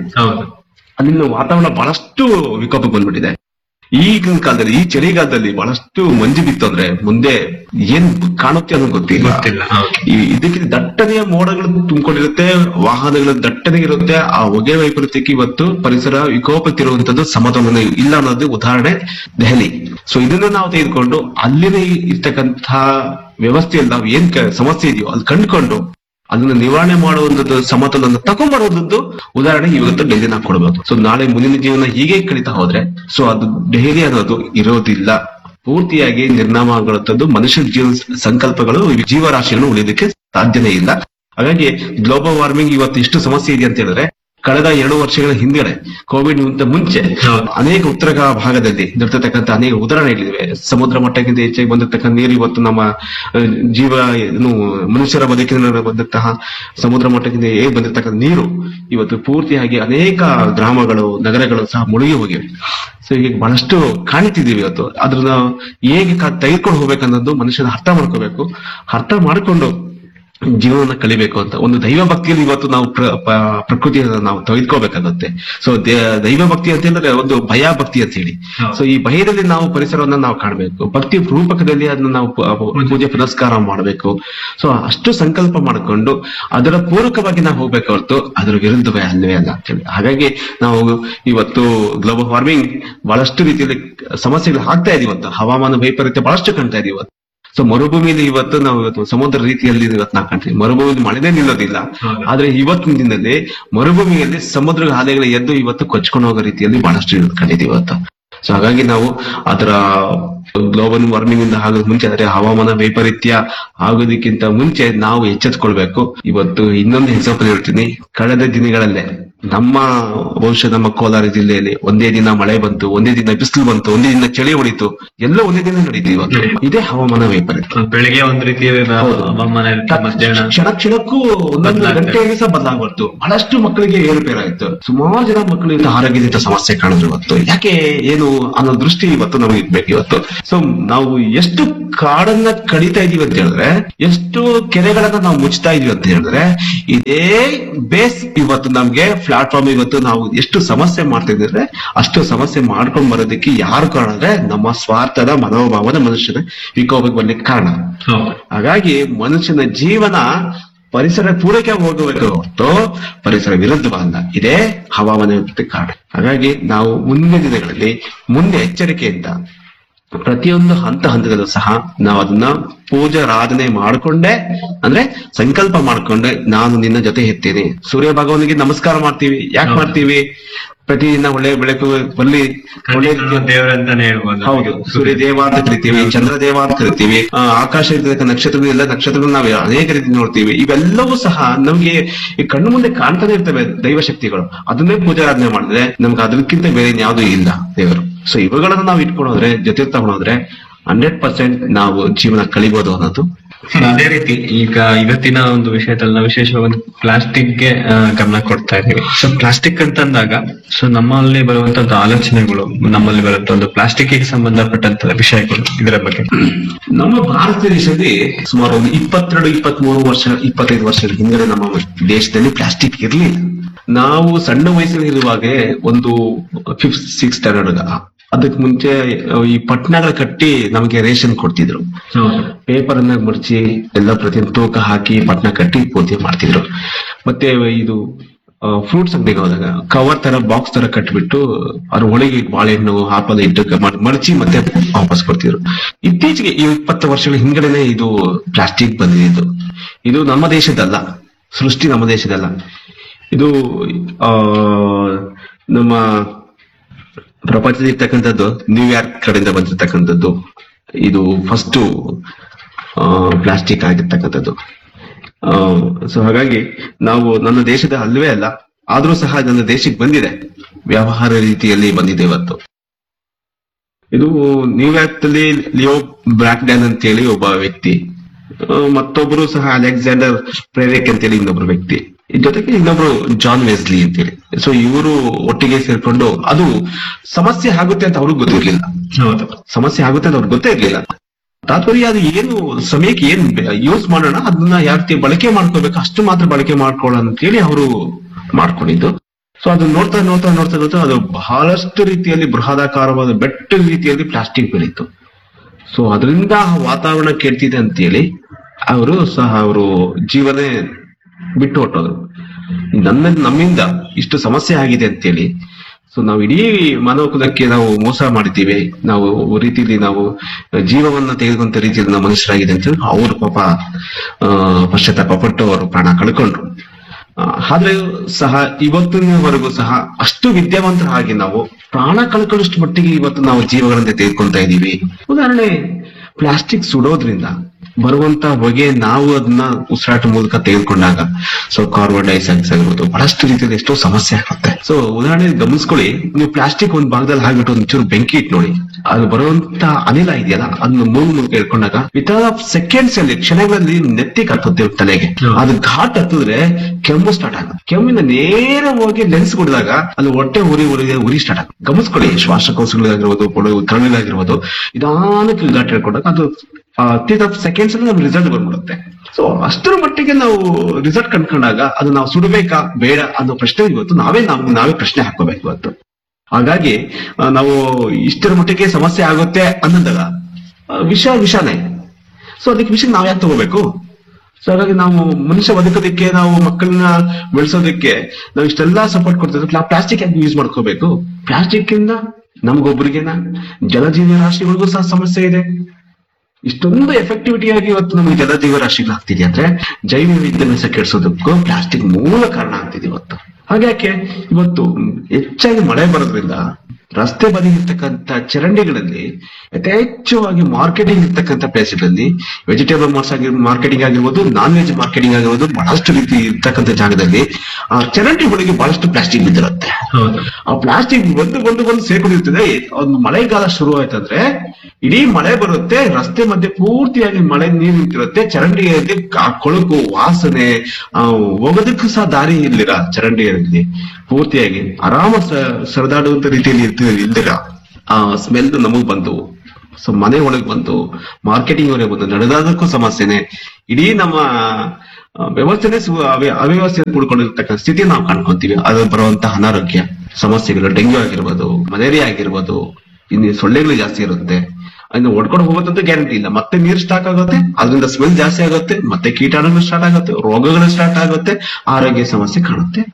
[SPEAKER 4] ಅಲ್ಲಿನ ವಾತಾವರಣ ಬಹಳಷ್ಟು ವಿಕೋಪ ಬಂದ್ಬಿಟ್ಟಿದೆ. ಈಗಿನ ಕಾಲದಲ್ಲಿ, ಈ ಚಳಿಗಾಲದಲ್ಲಿ ಬಹಳಷ್ಟು ಮಂಜು ಬಿತ್ತು ಅಂದ್ರೆ ಮುಂದೆ ಏನ್ ಕಾಣುತ್ತೆ ಅನ್ನೋದು ಗೊತ್ತಿಲ್ಲ. ಇದಕ್ಕೆ ದಟ್ಟನೆಯ ಮೋಡಗಳು ತುಂಬಿಕೊಂಡಿರುತ್ತೆ, ವಾಹನಗಳ ದಟ್ಟನೆ ಇರುತ್ತೆ. ಆ ಹೊಗೆ ವೈಪರೀತ್ಯಕ್ಕೆ ಇವತ್ತು ಪರಿಸರ ವಿಕೋಪಕ್ಕಿರುವಂತದ್ದು ಸಮತೋಲನ ಇಲ್ಲ ಅನ್ನೋದು ಉದಾಹರಣೆ ದೆಹಲಿ. ಸೊ ಇದನ್ನ ನಾವು ತೆಗೆದುಕೊಂಡು ಅಲ್ಲಿನ ಇರ್ತಕ್ಕಂತಹ ವ್ಯವಸ್ಥೆಯಲ್ಲಿ ನಾವು ಏನ್ ಸಮಸ್ಯೆ ಇದೆಯೋ ಅದು ಕಂಡುಕೊಂಡು ಅದನ್ನ ನಿವಾರಣೆ ಮಾಡುವಂಥದ್ದು, ಸಮತೋಲನ ತಗೊಂಡ್ಬರೋದದ್ದು ಉದಾಹರಣೆ ಇವತ್ತು ಡೆಲ್ಲಿನ ಕೊಡಬಹುದು. ಸೊ ನಾಳೆ ಮುಂದಿನ ಜೀವನ ಹೀಗೆ ಕಳೀತಾ ಹೋದ್ರೆ ಸೊ ಅದು ಡೆಹಲಿ ಅನ್ನೋದು ಇರೋದಿಲ್ಲ, ಪೂರ್ತಿಯಾಗಿ ನಿರ್ನಾಮ ಆಗುವಂಥದ್ದು. ಮನುಷ್ಯ ಜೀವನ ಸಂಕಲ್ಪಗಳು ಜೀವರಾಶಿಯನ್ನು ಉಳಿಯೋದಕ್ಕೆ ಸಾಧ್ಯನೇ ಇಲ್ಲ. ಹಾಗಾಗಿ ಗ್ಲೋಬಲ್ ವಾರ್ಮಿಂಗ್ ಇವತ್ತು ಎಷ್ಟು ಸಮಸ್ಯೆ ಇದೆ ಅಂತ ಹೇಳಿದ್ರೆ, ಕಳೆದ ಎರಡು ವರ್ಷಗಳ ಹಿಂದೆ ಕೋವಿಡ್ ಮುಂಚೆ ಅನೇಕ ಉತ್ತರ ಭಾಗದಲ್ಲಿ ನಡೆತಕ್ಕಂಥ ಅನೇಕ ಉದಾಹರಣೆಗಳಿವೆ. ಸಮುದ್ರ ಮಟ್ಟಕ್ಕಿಂತ ಹೆಚ್ಚಾಗಿ ಬಂದಿರತಕ್ಕಂಥ ನೀರು ಇವತ್ತು ನಮ್ಮ ಜೀವ ಏನು ಮನುಷ್ಯರ ಬದುಕಿನ ಬಂದಂತಹ ಸಮುದ್ರ ಮಟ್ಟಕ್ಕಿಂತ ಹೇಗೆ ಬಂದಿರತಕ್ಕಂಥ ನೀರು ಇವತ್ತು ಪೂರ್ತಿಯಾಗಿ ಅನೇಕ ಗ್ರಾಮಗಳು, ನಗರಗಳು ಸಹ ಮುಳುಗಿ ಹೋಗಿವೆ. ಸೊ ಈಗ ಬಹಳಷ್ಟು ಕಾಣ್ತಿದೀವಿ ಇವತ್ತು. ಅದ್ರನ್ನ ಹೇಗೆ ತೆಗೆದುಕೊಂಡು ಹೋಗ್ಬೇಕನ್ನೋದು ಮನುಷ್ಯನ ಅರ್ಥ ಮಾಡ್ಕೋಬೇಕು. ಅರ್ಥ ಮಾಡ್ಕೊಂಡು ಜೀವನ ಕಲಿಬೇಕು ಅಂತ ಒಂದು ದೈವ ಭಕ್ತಿಯಲ್ಲಿ ಇವತ್ತು ನಾವು ಪ್ರಕೃತಿಯನ್ನು ನಾವು ತೆಗೆದುಕೋಬೇಕಾಗುತ್ತೆ. ಸೊ ದೈವ ಭಕ್ತಿ ಅಂತ ಹೇಳಿದ್ರೆ ಒಂದು ಭಯ ಭಕ್ತಿ ಅಂತ ಹೇಳಿ. ಸೊ ಈ ಭಯದಲ್ಲಿ ನಾವು ಪರಿಸರವನ್ನ ನಾವು ಕಾಣಬೇಕು, ಭಕ್ತಿ ರೂಪಕದಲ್ಲಿ ಅದನ್ನ ನಾವು ಪೂಜೆ ಪುನಸ್ಕಾರ ಮಾಡಬೇಕು. ಸೊ ಅಷ್ಟು ಸಂಕಲ್ಪ ಮಾಡಿಕೊಂಡು ಅದರ ಪೂರಕವಾಗಿ ನಾವು ಹೋಗ್ಬೇಕು ಹೊರತು ಅದರ ವಿರುದ್ಧವೇ ಅಲ್ಲವೇ ಅಲ್ಲ ಅಂತ ಹೇಳಿ. ಹಾಗಾಗಿ ನಾವು ಇವತ್ತು ಗ್ಲೋಬಲ್ ವಾರ್ಮಿಂಗ್ ಬಹಳಷ್ಟು ರೀತಿಯಲ್ಲಿ ಸಮಸ್ಯೆಗಳು ಆಗ್ತಾ ಇದೆ. ಇವತ್ತು ಹವಾಮಾನ ವೈಪರೀತ್ಯ ಬಹಳಷ್ಟು ಕಾಣ್ತಾ ಇದೆ ಇವತ್ತು. ಸೊ ಮರುಭೂಮಿಲಿ ಇವತ್ತು ನಾವು ಇವತ್ತು ಸಮುದ್ರ ರೀತಿಯಲ್ಲಿ ಇವತ್ತು ನಾವು ಕಾಣ್ತೀವಿ. ಮರುಭೂಮಿ ಮಳೆನೇ ನಿಲ್ಲೋದಿಲ್ಲ, ಆದ್ರೆ ಇವತ್ತಿನ ದಿನದಲ್ಲಿ ಮರುಭೂಮಿಯಲ್ಲಿ ಸಮುದ್ರ ಅಲೆಗಳ ಎದ್ದು ಇವತ್ತು ಕೊಚ್ಕೊಂಡು ಹೋಗೋ ರೀತಿಯಲ್ಲಿ ಬಹಳಷ್ಟು ಕಂಡಿದ್ದೀವಿ ಇವತ್ತು. ಸೊ ಹಾಗಾಗಿ ನಾವು ಅದರ ಗ್ಲೋಬಲ್ ವಾರ್ಮಿಂಗ್ ಇಂದ ಆಗೋದ್ ಮುಂಚೆ, ಅಂದ್ರೆ ಹವಾಮಾನ ವೈಪರೀತ್ಯ ಆಗೋದಕ್ಕಿಂತ ಮುಂಚೆ ನಾವು ಎಚ್ಚೆತ್ಕೊಳ್ಬೇಕು. ಇವತ್ತು ಇನ್ನೊಂದು ಎಕ್ಸಾಂಪಲ್ ಹೇಳ್ತೀನಿ. ಕಳೆದ ದಿನಗಳಲ್ಲೇ ನಮ್ಮ ಬಹುಶಃ ನಮ್ಮ ಕೋಲಾರ ಜಿಲ್ಲೆಯಲ್ಲಿ ಒಂದೇ ದಿನ ಮಳೆ ಬಂತು, ಒಂದೇ ದಿನ ಬಿಸಿಲು ಬಂತು, ಒಂದೇ ದಿನ ಚಳಿ ಹೊಡಿತು, ಎಲ್ಲ ಒಂದೇ ದಿನ ನಡೀತು. ಇವತ್ತು ಇದೇ ಹವಾಮಾನ ವೈಪರೀತ್ಯ.
[SPEAKER 3] ಬೆಳಿಗ್ಗೆ ಒಂದು ರೀತಿಯ ಹವಾಮಾನ
[SPEAKER 4] ಕ್ಷಣ ಕ್ಷಣಕ್ಕೂ ಒಂದೊಂದು ಗಂಟೆಯಲ್ಲಿ ಸಹ ಬದಲಾಗ್ಬಾರ್ದು. ಬಹಳಷ್ಟು ಮಕ್ಕಳಿಗೆ ಏರುಪೇರಾಯ್ತು. ಸುಮಾರು ಜನ ಮಕ್ಕಳಿಂದ ಆರೋಗ್ಯದಿಂದ ಸಮಸ್ಯೆ ಕಾಣಿದ್ರು ಇವತ್ತು. ಯಾಕೆ ಏನು ಅನ್ನೋ ದೃಷ್ಟಿ ಇವತ್ತು ನಮಗೆ ಇರ್ಬೇಕು ಇವತ್ತು. ಸೊ ನಾವು ಎಷ್ಟು ಕಾಡನ್ನ ಕಡಿತಾ ಇದೀವಿ ಅಂತ ಹೇಳಿದ್ರೆ, ಎಷ್ಟು ಕೆರೆಗಳನ್ನ ನಾವು ಮುಚ್ತಾ ಇದೀವಿ ಅಂತ ಹೇಳಿದ್ರೆ, ಇದೇ ಬೇಸ್ ಇವತ್ತು ನಮ್ಗೆ ಪ್ಲಾಟ್ಫಾರ್ಮ್ ಇವತ್ತು ನಾವು ಎಷ್ಟು ಸಮಸ್ಯೆ ಮಾಡ್ತಾ ಇದ್ರೆ ಅಷ್ಟು ಸಮಸ್ಯೆ ಮಾಡ್ಕೊಂಡ್ ಬರೋದಕ್ಕೆ ಯಾರು ಕಾರಣ ಅಂದ್ರೆ ನಮ್ಮ ಸ್ವಾರ್ಥದ ಮನೋಭಾವದ ಮನುಷ್ಯನ ವಿಕೋಪಕ್ಕೆ ಬರ್ಲಿಕ್ಕೆ ಕಾರಣ. ಹಾಗಾಗಿ ಮನುಷ್ಯನ ಜೀವನ ಪರಿಸರ ಪೂರೈಕೆ ಹೋಗಬೇಕು ಹೊರತು ಪರಿಸರ ವಿರುದ್ಧವಲ್ಲ. ಇದೇ ಹವಾಮಾನ ಕಾರಣ. ಹಾಗಾಗಿ ನಾವು ಮುಂದಿನ ದಿನಗಳಲ್ಲಿ ಮುಂದೆ ಎಚ್ಚರಿಕೆಯಿಂದ ಪ್ರತಿಯೊಂದು ಹಂತ ಹಂತದಲ್ಲೂ ಸಹ ನಾವು ಅದನ್ನ ಪೂಜಾರಾಧನೆ ಮಾಡ್ಕೊಂಡೆ, ಅಂದ್ರೆ ಸಂಕಲ್ಪ ಮಾಡ್ಕೊಂಡೆ ನಾನು ನಿನ್ನ ಜೊತೆ ಇರ್ತೇನೆ. ಸೂರ್ಯ ಭಗವಾನಿಗೆ ನಮಸ್ಕಾರ ಮಾಡ್ತೀವಿ. ಯಾಕೆ ಮಾಡ್ತೀವಿ? ಪ್ರತಿದಿನ ಒಳ್ಳೆ ಬೆಳಕು ಬರ್ಲಿ, ಒಳ್ಳೆ
[SPEAKER 3] ದೇವರಂತಾನೆ ಹೇಳ್ಬೋದು.
[SPEAKER 4] ಹೌದು, ಸೂರ್ಯ ದೇವ ಅಂತ ಕರಿತೀವಿ, ಚಂದ್ರ ದೇವ ಅಂತ ಕರಿತೀವಿ, ಆ, ಆಕಾಶ ಇದ್ದ ನಕ್ಷತ್ರಗಳು ಎಲ್ಲ ನಕ್ಷತ್ರಗಳು ನಾವು ಅನೇಕ ರೀತಿ ನೋಡ್ತೀವಿ. ಇವೆಲ್ಲವೂ ಸಹ ನಮ್ಗೆ ಈ ಕಣ್ಣು ಮುಂದೆ ಕಾಣ್ತಾನೆ ಇರ್ತವೆ ದೈವ ಶಕ್ತಿಗಳು. ಅದನ್ನೇ ಪೂಜಾರಾಧನೆ ಮಾಡಿದ್ರೆ ನಮ್ಗೆ ಅದಕ್ಕಿಂತ ಬೇರೆ ಯಾವ್ದು ಇಲ್ಲ ದೇವರು. ಸೊ ಇವುಗಳನ್ನ ನಾವು ಇಟ್ಕೊಂಡೋದ್ರೆ, ಜೊತೆ ತಗೊಂಡೋದ್ರೆ ಹಂಡ್ರೆಡ್ ಪರ್ಸೆಂಟ್ ನಾವು ಜೀವನ ಕಳಿಬಹುದು ಅನ್ನೋದು.
[SPEAKER 3] ಅದೇ ರೀತಿ ಈಗ ಇವತ್ತಿನ ಒಂದು ವಿಷಯದಲ್ಲಿ ನಾವು ವಿಶೇಷವಾಗಿ ಪ್ಲಾಸ್ಟಿಕ್ಗೆ ಗಮನ ಕೊಡ್ತಾ ಇದೀವಿ. ಸೊ ಪ್ಲಾಸ್ಟಿಕ್ ಅಂತಂದಾಗ ಸೊ ನಮ್ಮಲ್ಲಿ ಬರುವಂತದ್ದು ಆಲೋಚನೆಗಳು, ನಮ್ಮಲ್ಲಿ ಬರುವಂತ ಒಂದು ಪ್ಲಾಸ್ಟಿಕ್ ಗೆ ಸಂಬಂಧಪಟ್ಟಂತ ವಿಷಯಗಳು, ಇದರ ಬಗ್ಗೆ
[SPEAKER 4] ನಮ್ಮ ಭಾರತ ದೇಶದಲ್ಲಿ ಸುಮಾರು ಒಂದು ಇಪ್ಪತ್ತೆರಡು ಇಪ್ಪತ್ತ್ ಮೂರು ವರ್ಷ ಇಪ್ಪತ್ತೈದು ವರ್ಷದ ಹಿಂದೆ ನಮ್ಮ ದೇಶದಲ್ಲಿ ಪ್ಲಾಸ್ಟಿಕ್ ಇರ್ಲಿಲ್ಲ. ನಾವು ಸಣ್ಣ ವಯಸ್ಸಲ್ಲಿ ಇರುವಾಗ ಒಂದು ಫಿಫ್ತ್ ಸಿಕ್ಸ್ ಸ್ಟ್ಯಾಂಡರ್ಡ್, ಅದಕ್ಕೆ ಮುಂಚೆ ಈ ಪಟ್ನಗಳ ಕಟ್ಟಿ ನಮಗೆ ರೇಷನ್ ಕೊಡ್ತಿದ್ರು. ಪೇಪರ್ ಅನ್ನ ಮಡಚಿ ಎಲ್ಲ ಪ್ರತಿಯೊಂದು ತೂಕ ಹಾಕಿ ಪಟ್ನ ಕಟ್ಟಿ ಪೂಜೆ ಮಾಡ್ತಿದ್ರು. ಮತ್ತೆ ಇದು ಫ್ರೂಟ್ಸ್ ಅಂಗಡಿಗೆ ಹೋದಾಗ ಕವರ್ ತರ ಬಾಕ್ಸ್ ತರ ಕಟ್ಬಿಟ್ಟು ಅದ್ರ ಒಳಗೆ ಬಾಳೆಹಣ್ಣು ಆಪಲ್ ಇಟ್ಟು ಮಡಚಿ ಮತ್ತೆ ವಾಪಸ್ ಕೊಡ್ತಿದ್ರು. ಇತ್ತೀಚೆಗೆ ಈ ಇಪ್ಪತ್ತು ವರ್ಷಗಳ ಹಿಂಗಡೆನೆ ಇದು ಪ್ಲಾಸ್ಟಿಕ್ ಬಂದಿದ್ದು. ಇದು ನಮ್ಮ ದೇಶದಲ್ಲ, ಸೃಷ್ಟಿ ನಮ್ಮ ದೇಶದಲ್ಲ. ಇದು ಆ ನಮ್ಮ ಪ್ರಪಂಚದಲ್ಲಿ ಇರ್ತಕ್ಕಂಥದ್ದು ನ್ಯೂಯಾರ್ಕ್ ಕಡೆಯಿಂದ ಬಂದಿರ್ತಕ್ಕಂಥದ್ದು. ಇದು ಫಸ್ಟ್ ಪ್ಲಾಸ್ಟಿಕ್ ಆಗಿರ್ತಕ್ಕಂಥದ್ದು. ಸೊ ಹಾಗಾಗಿ ನಾವು ನನ್ನ ದೇಶದ ಅಲ್ವೇ ಅಲ್ಲ, ಆದ್ರೂ ಸಹ ನನ್ನ ದೇಶಕ್ಕೆ ಬಂದಿದೆ, ವ್ಯವಹಾರ ರೀತಿಯಲ್ಲಿ ಬಂದಿದೆ ಇವತ್ತು. ಇದು ನ್ಯೂಯಾರ್ಕ್ ನಲ್ಲಿ ಲಿಯೋ ಬ್ರಾಕ್ಡ್ಯಾನ್ ಅಂತೇಳಿ ಒಬ್ಬ ವ್ಯಕ್ತಿ, ಮತ್ತೊಬ್ರು ಸಹ ಅಲೆಕ್ಸಾಂಡರ್ ಪ್ರೇರಿಕ್ ಅಂತೇಳಿ ಇನ್ನೊಬ್ರು ವ್ಯಕ್ತಿ, ಜೊತೆಗೆ ಇನ್ನೊಬ್ರು ಜಾನ್ ವೆಸ್ಲಿ ಅಂತೇಳಿ. ಸೊ ಇವರು ಒಟ್ಟಿಗೆ ಸೇರ್ಕೊಂಡು, ಅದು ಸಮಸ್ಯೆ ಆಗುತ್ತೆ ಅಂತ ಅವ್ರಿಗೆ ಗೊತ್ತಿರ್ಲಿಲ್ಲ. ಸಮಸ್ಯೆ ಆಗುತ್ತೆ ಅಂತ ಅವ್ರಿಗೆ ಗೊತ್ತೇ ಇರ್ಲಿಲ್ಲ. ತಾತ್ಪರ್ಯ ಅದು ಏನು ಸಮಯಕ್ಕೆ ಏನ್ ಯೂಸ್ ಮಾಡೋಣ, ಅದನ್ನ ಯಾವ ಬಳಕೆ ಮಾಡ್ಕೋಬೇಕು ಅಷ್ಟು ಮಾತ್ರ ಬಳಕೆ ಮಾಡ್ಕೊಳ್ಳೋಣ ಅಂತೇಳಿ ಅವರು ಮಾಡ್ಕೊಂಡಿದ್ದು. ಸೊ ಅದನ್ನ ನೋಡ್ತಾ ನೋಡ್ತಾ ನೋಡ್ತಾ ನೋಡ್ತಾ ಅದು ಬಹಳಷ್ಟು ರೀತಿಯಲ್ಲಿ ಬೃಹದಾಕಾರವಾದ ಬೆಟ್ಟ ರೀತಿಯಲ್ಲಿ ಪ್ಲಾಸ್ಟಿಕ್ ಬೆಳೀತು. ಸೊ ಅದರಿಂದ ವಾತಾವರಣ ಕೆಡ್ತಿದೆ ಅಂತೇಳಿ ಅವರು ಸಹ ಅವರು ಜೀವನೇ ಬಿಟ್ಟು ಹೊಟ್ಟೋದ್ರು. ನನ್ನ ನಮ್ಮಿಂದ ಇಷ್ಟು ಸಮಸ್ಯೆ ಆಗಿದೆ ಅಂತೇಳಿ. ಸೊ ನಾವು ಇಡೀ ಮಾನವ ಕುಲಕ್ಕೆ ನಾವು ಮೋಸ ಮಾಡಿದ್ದೀವಿ, ನಾವು ರೀತಿಯಲ್ಲಿ ನಾವು ಜೀವವನ್ನ ತೆಗೆದುಕೊಂಡ ರೀತಿಯಲ್ಲಿ ನಾವು ಮನುಷ್ಯರಾಗಿದೆ ಅಂತ ಹೇಳಿ ಅವರು ಪಾಪ ಆ ಪಶ್ಚಾತ್ತಾಪ ಪಟ್ಟು ಅವರು ಪ್ರಾಣ ಕಳ್ಕೊಂಡ್ರು. ಆದ್ರೆ ಸಹ ಇವತ್ತಿನವರೆಗೂ ಸಹ ಅಷ್ಟು ವಿದ್ಯಾವಂತರಾಗಿ ನಾವು ಪ್ರಾಣ ಕಳ್ಕೊಳ್ಳೋಷ್ಟು ಮಟ್ಟಿಗೆ ಇವತ್ತು ನಾವು ಜೀವಗಳಂತೆ ತೆಗೆದುಕೊಂತಾ ಇದೀವಿ. ಉದಾಹರಣೆ, ಪ್ಲಾಸ್ಟಿಕ್ ಸುಡೋದ್ರಿಂದ ಬರುವಂತ ಹೊಗೆ ನಾವು ಅದನ್ನ ಉಸಿರಾಟ ಮೂಲಕ ತೆಗೆದುಕೊಂಡಾಗ ಸೊ ಕಾರ್ಬನ್ ಡೈಆಕ್ಸೈಡ್ ಆಗಿರ್ಬೋದು, ಬಹಳಷ್ಟು ರೀತಿಯಲ್ಲಿ ಎಷ್ಟೋ ಸಮಸ್ಯೆ ಆಗುತ್ತೆ. ಸೊ ಉದಾಹರಣೆ ಗಮನಿಸ್ಕೊಳ್ಳಿ, ನೀವು ಪ್ಲಾಸ್ಟಿಕ್ ಒಂದ್ ಭಾಗದಲ್ಲಿ ಹಾಕ್ಬಿಟ್ಟು ಒಂಚೂರು ಬೆಂಕಿ ಇಟ್ಟು ನೋಡಿ, ಅದು ಬರುವಂತ ಅನಿಲ ಇದೆಯಲ್ಲ ಅದನ್ನ ಮೂರು ಮೂಲಕ ಇಟ್ಕೊಂಡಾಗ ವಿತೌಟ್ ಆಫ್ ಸೆಕೆಂಡ್ಸ್ ಅಲ್ಲಿ, ಕ್ಷಣಗಳಲ್ಲಿ ನೆತ್ತಿಗೆ ಹತ್ತುತ್ತೆ ತಲೆಗೆ. ಅದು ಘಾಟ್ ಹತ್ತಿದ್ರೆ ಕೆಮ್ಮು ಸ್ಟಾರ್ಟ್ ಆಗುತ್ತೆ. ಕೆಮ್ಮಿನ ನೇರ ಹೋಗಿ ಲೆನ್ಸ್ ಕೊಡಿದಾಗ ಅಲ್ಲಿ ಹೊಟ್ಟೆ ಉರಿ ಉರಿ ಉರಿ ಸ್ಟಾರ್ಟ್ ಆಗುತ್ತೆ. ಗಮನಿಸ್ಕೊಳ್ಳಿ, ಶ್ವಾಸಕೋಶಗಳಾಗಿರ್ಬೋದು, ಕರುಳಿಗಾಗಿರ್ಬೋದು, ನಿಧಾನಕ್ಕೆ ಘಾಟ್ ಹೇಳ್ಕೊಂಡಾಗ ಅದು ತ್ರೀ ಆಫ್ ಸೆಕೆಂಡ್ಸ್ ಅಲ್ಲಿ ನಮ್ಗೆ ರಿಸಲ್ಟ್ ಬಂದ್ಬಿಡುತ್ತೆ. ಸೊ ಅಷ್ಟರ ಮಟ್ಟಿಗೆ ನಾವು ರಿಸಲ್ಟ್ ಕಂಡ್ಕೊಂಡಾಗ ಅದು ನಾವು ಸುಡಬೇಕಾ ಬೇಡ ಅನ್ನೋ ಪ್ರಶ್ನೆ ಇವತ್ತು ನಾವೇ ನಾವು ನಾವೇ ಪ್ರಶ್ನೆ ಹಾಕೋಬೇಕು ಇವತ್ತು. ಹಾಗಾಗಿ ನಾವು ಇಷ್ಟರ ಮಟ್ಟಿಗೆ ಸಮಸ್ಯೆ ಆಗುತ್ತೆ ಅನ್ನೋದಾಗ ವಿಷ ವಿಷಾನೇ. ಸೊ ಅದಕ್ಕೆ ವಿಷಯ ನಾವ್ ಯಾಕೆ ತಗೋಬೇಕು? ಸೊ ಹಾಗಾಗಿ ನಾವು ಮನುಷ್ಯ ಬದುಕೋದಕ್ಕೆ, ನಾವು ಮಕ್ಕಳನ್ನ ಬೆಳೆಸೋದಕ್ಕೆ ನಾವು ಇಷ್ಟೆಲ್ಲಾ ಸಪೋರ್ಟ್ ಕೊಡ್ತಿದ್ವಿ, ನಾವು ಪ್ಲಾಸ್ಟಿಕ್ ಯಾಕೆ ಯೂಸ್ ಮಾಡ್ಕೋಬೇಕು? ಪ್ಲಾಸ್ಟಿಕ್ ಇಂದ ನಮಗೊಬ್ಬರಿಗೆನ ಜಲಜೀವ ರಾಶಿಗಳಿಗೂ ಸಹ ಸಮಸ್ಯೆ ಇದೆ. ಇಷ್ಟೊಂದು ಎಫೆಕ್ಟಿವಿಟಿ ಆಗಿ ಇವತ್ತು ನಮಗೆ ಜಲಜೀವ ರಾಶಿಗಳು ಆಗ್ತಿದೆ ಅಂದ್ರೆ ಜೈವ ವಿದ್ಯಮಾನ ಕೆಡಿಸೋದಕ್ಕೂ ಪ್ಲಾಸ್ಟಿಕ್ ಮೂಲ ಕಾರಣ ಆಗ್ತಿದೆ ಇವತ್ತು. ಹಾಗ್ಯಾಕೆ ಇವತ್ತು ಹೆಚ್ಚಾಗಿ ಮಳೆ ಬರೋದ್ರಿಂದ ರಸ್ತೆ ಬದಿ ಇರ್ತಕ್ಕಂಥ ಚರಂಡಿಗಳಲ್ಲಿ ಯಥೇಚ್ಛವಾಗಿ ಮಾರ್ಕೆಟಿಂಗ್ ಇರ್ತಕ್ಕಂಥ ಪ್ಲೇಸ್ಗಳಲ್ಲಿ ವೆಜಿಟೇಬಲ್ ಮಾರ್ಕೆಟಿಂಗ್ ಆಗಿರ್ಬೋದು, ನಾನ್ ವೆಜ್ ಮಾರ್ಕೆಟಿಂಗ್ ಆಗಿರ್ಬೋದು, ಬಹಳಷ್ಟು ರೀತಿ ಇರ್ತಕ್ಕಂಥ ಜಾಗದಲ್ಲಿ ಆ ಚರಂಡಿಗಳಿಗೆ ಬಹಳಷ್ಟು ಪ್ಲಾಸ್ಟಿಕ್ ಬಿದ್ದಿರುತ್ತೆ. ಆ ಪ್ಲಾಸ್ಟಿಕ್ ಬಂದು ಬಂದು ಬಂದು ಸೇರ್ಕೊಂಡಿರ್ತದೆ. ಒಂದು ಮಳೆಗಾಲ ಶುರು ಆಯ್ತಂದ್ರೆ ಇಡೀ ಮಳೆ ಬರುತ್ತೆ, ರಸ್ತೆ ಮಧ್ಯೆ ಪೂರ್ತಿಯಾಗಿ ಮಳೆ ನೀರು ನಿಂತಿರುತ್ತೆ, ಚರಂಡಿಯಲ್ಲಿ ಕೊಳಕು ವಾಸನೆ ಹೋಗೋದಕ್ಕೂ ಸಹ ದಾರಿ ಇಲ್ಲಿರ ಚರಂಡಿಯಲ್ಲಿ ಪೂರ್ತಿಯಾಗಿ ಆರಾಮ ಸರದಾಡುವಂತ ರೀತಿಯಲ್ಲಿ ಇಲ್ದಿರ ಆ ಸ್ಮೆಲ್ ನಮಗ್ ಬಂತು. ಸೊ ಮನೆ ಒಳಗೆ ಬಂತು, ಮಾರ್ಕೆಟಿಂಗ್ ಒಳಗೆ ಬಂತು, ನಡೆದಾದಕ್ಕೂ ಸಮಸ್ಯೆನೆ. ಇಡೀ ನಮ್ಮ ವ್ಯವಸ್ಥೆನೆ ಅವ್ಯವಸ್ಥೆ ಕೂಡ್ಕೊಂಡಿರ್ತಕ್ಕಂಥ ಸ್ಥಿತಿ ನಾವು ಕಾಣ್ಕೊಂತೀವಿ. ಅದು ಬರುವಂತಹ ಅನಾರೋಗ್ಯ ಸಮಸ್ಯೆಗಳು, ಡೆಂಗ್ಯೂ ಆಗಿರ್ಬೋದು, ಮಲೇರಿಯಾ ಆಗಿರ್ಬೋದು, ಇನ್ನು ಸೊಳ್ಳೆಗಳು ಜಾಸ್ತಿ ಇರುತ್ತೆ. ಅದನ್ನ ಒಡ್ಕೊಂಡು ಹೋಗೋದಂತೂ ಗ್ಯಾರಂಟಿ ಇಲ್ಲ. ಮತ್ತೆ ನೀರು ಸ್ಟಾಕ್ ಆಗುತ್ತೆ, ಅದರಿಂದ ಸ್ಮೆಲ್ ಜಾಸ್ತಿ ಆಗುತ್ತೆ, ಮತ್ತೆ ಕೀಟಾಣುಗಳು ಸ್ಟಾರ್ಟ್ ಆಗುತ್ತೆ, ರೋಗಗಳು ಸ್ಟಾರ್ಟ್ ಆಗುತ್ತೆ, ಆರೋಗ್ಯ ಸಮಸ್ಯೆ ಕಾಣುತ್ತೆ.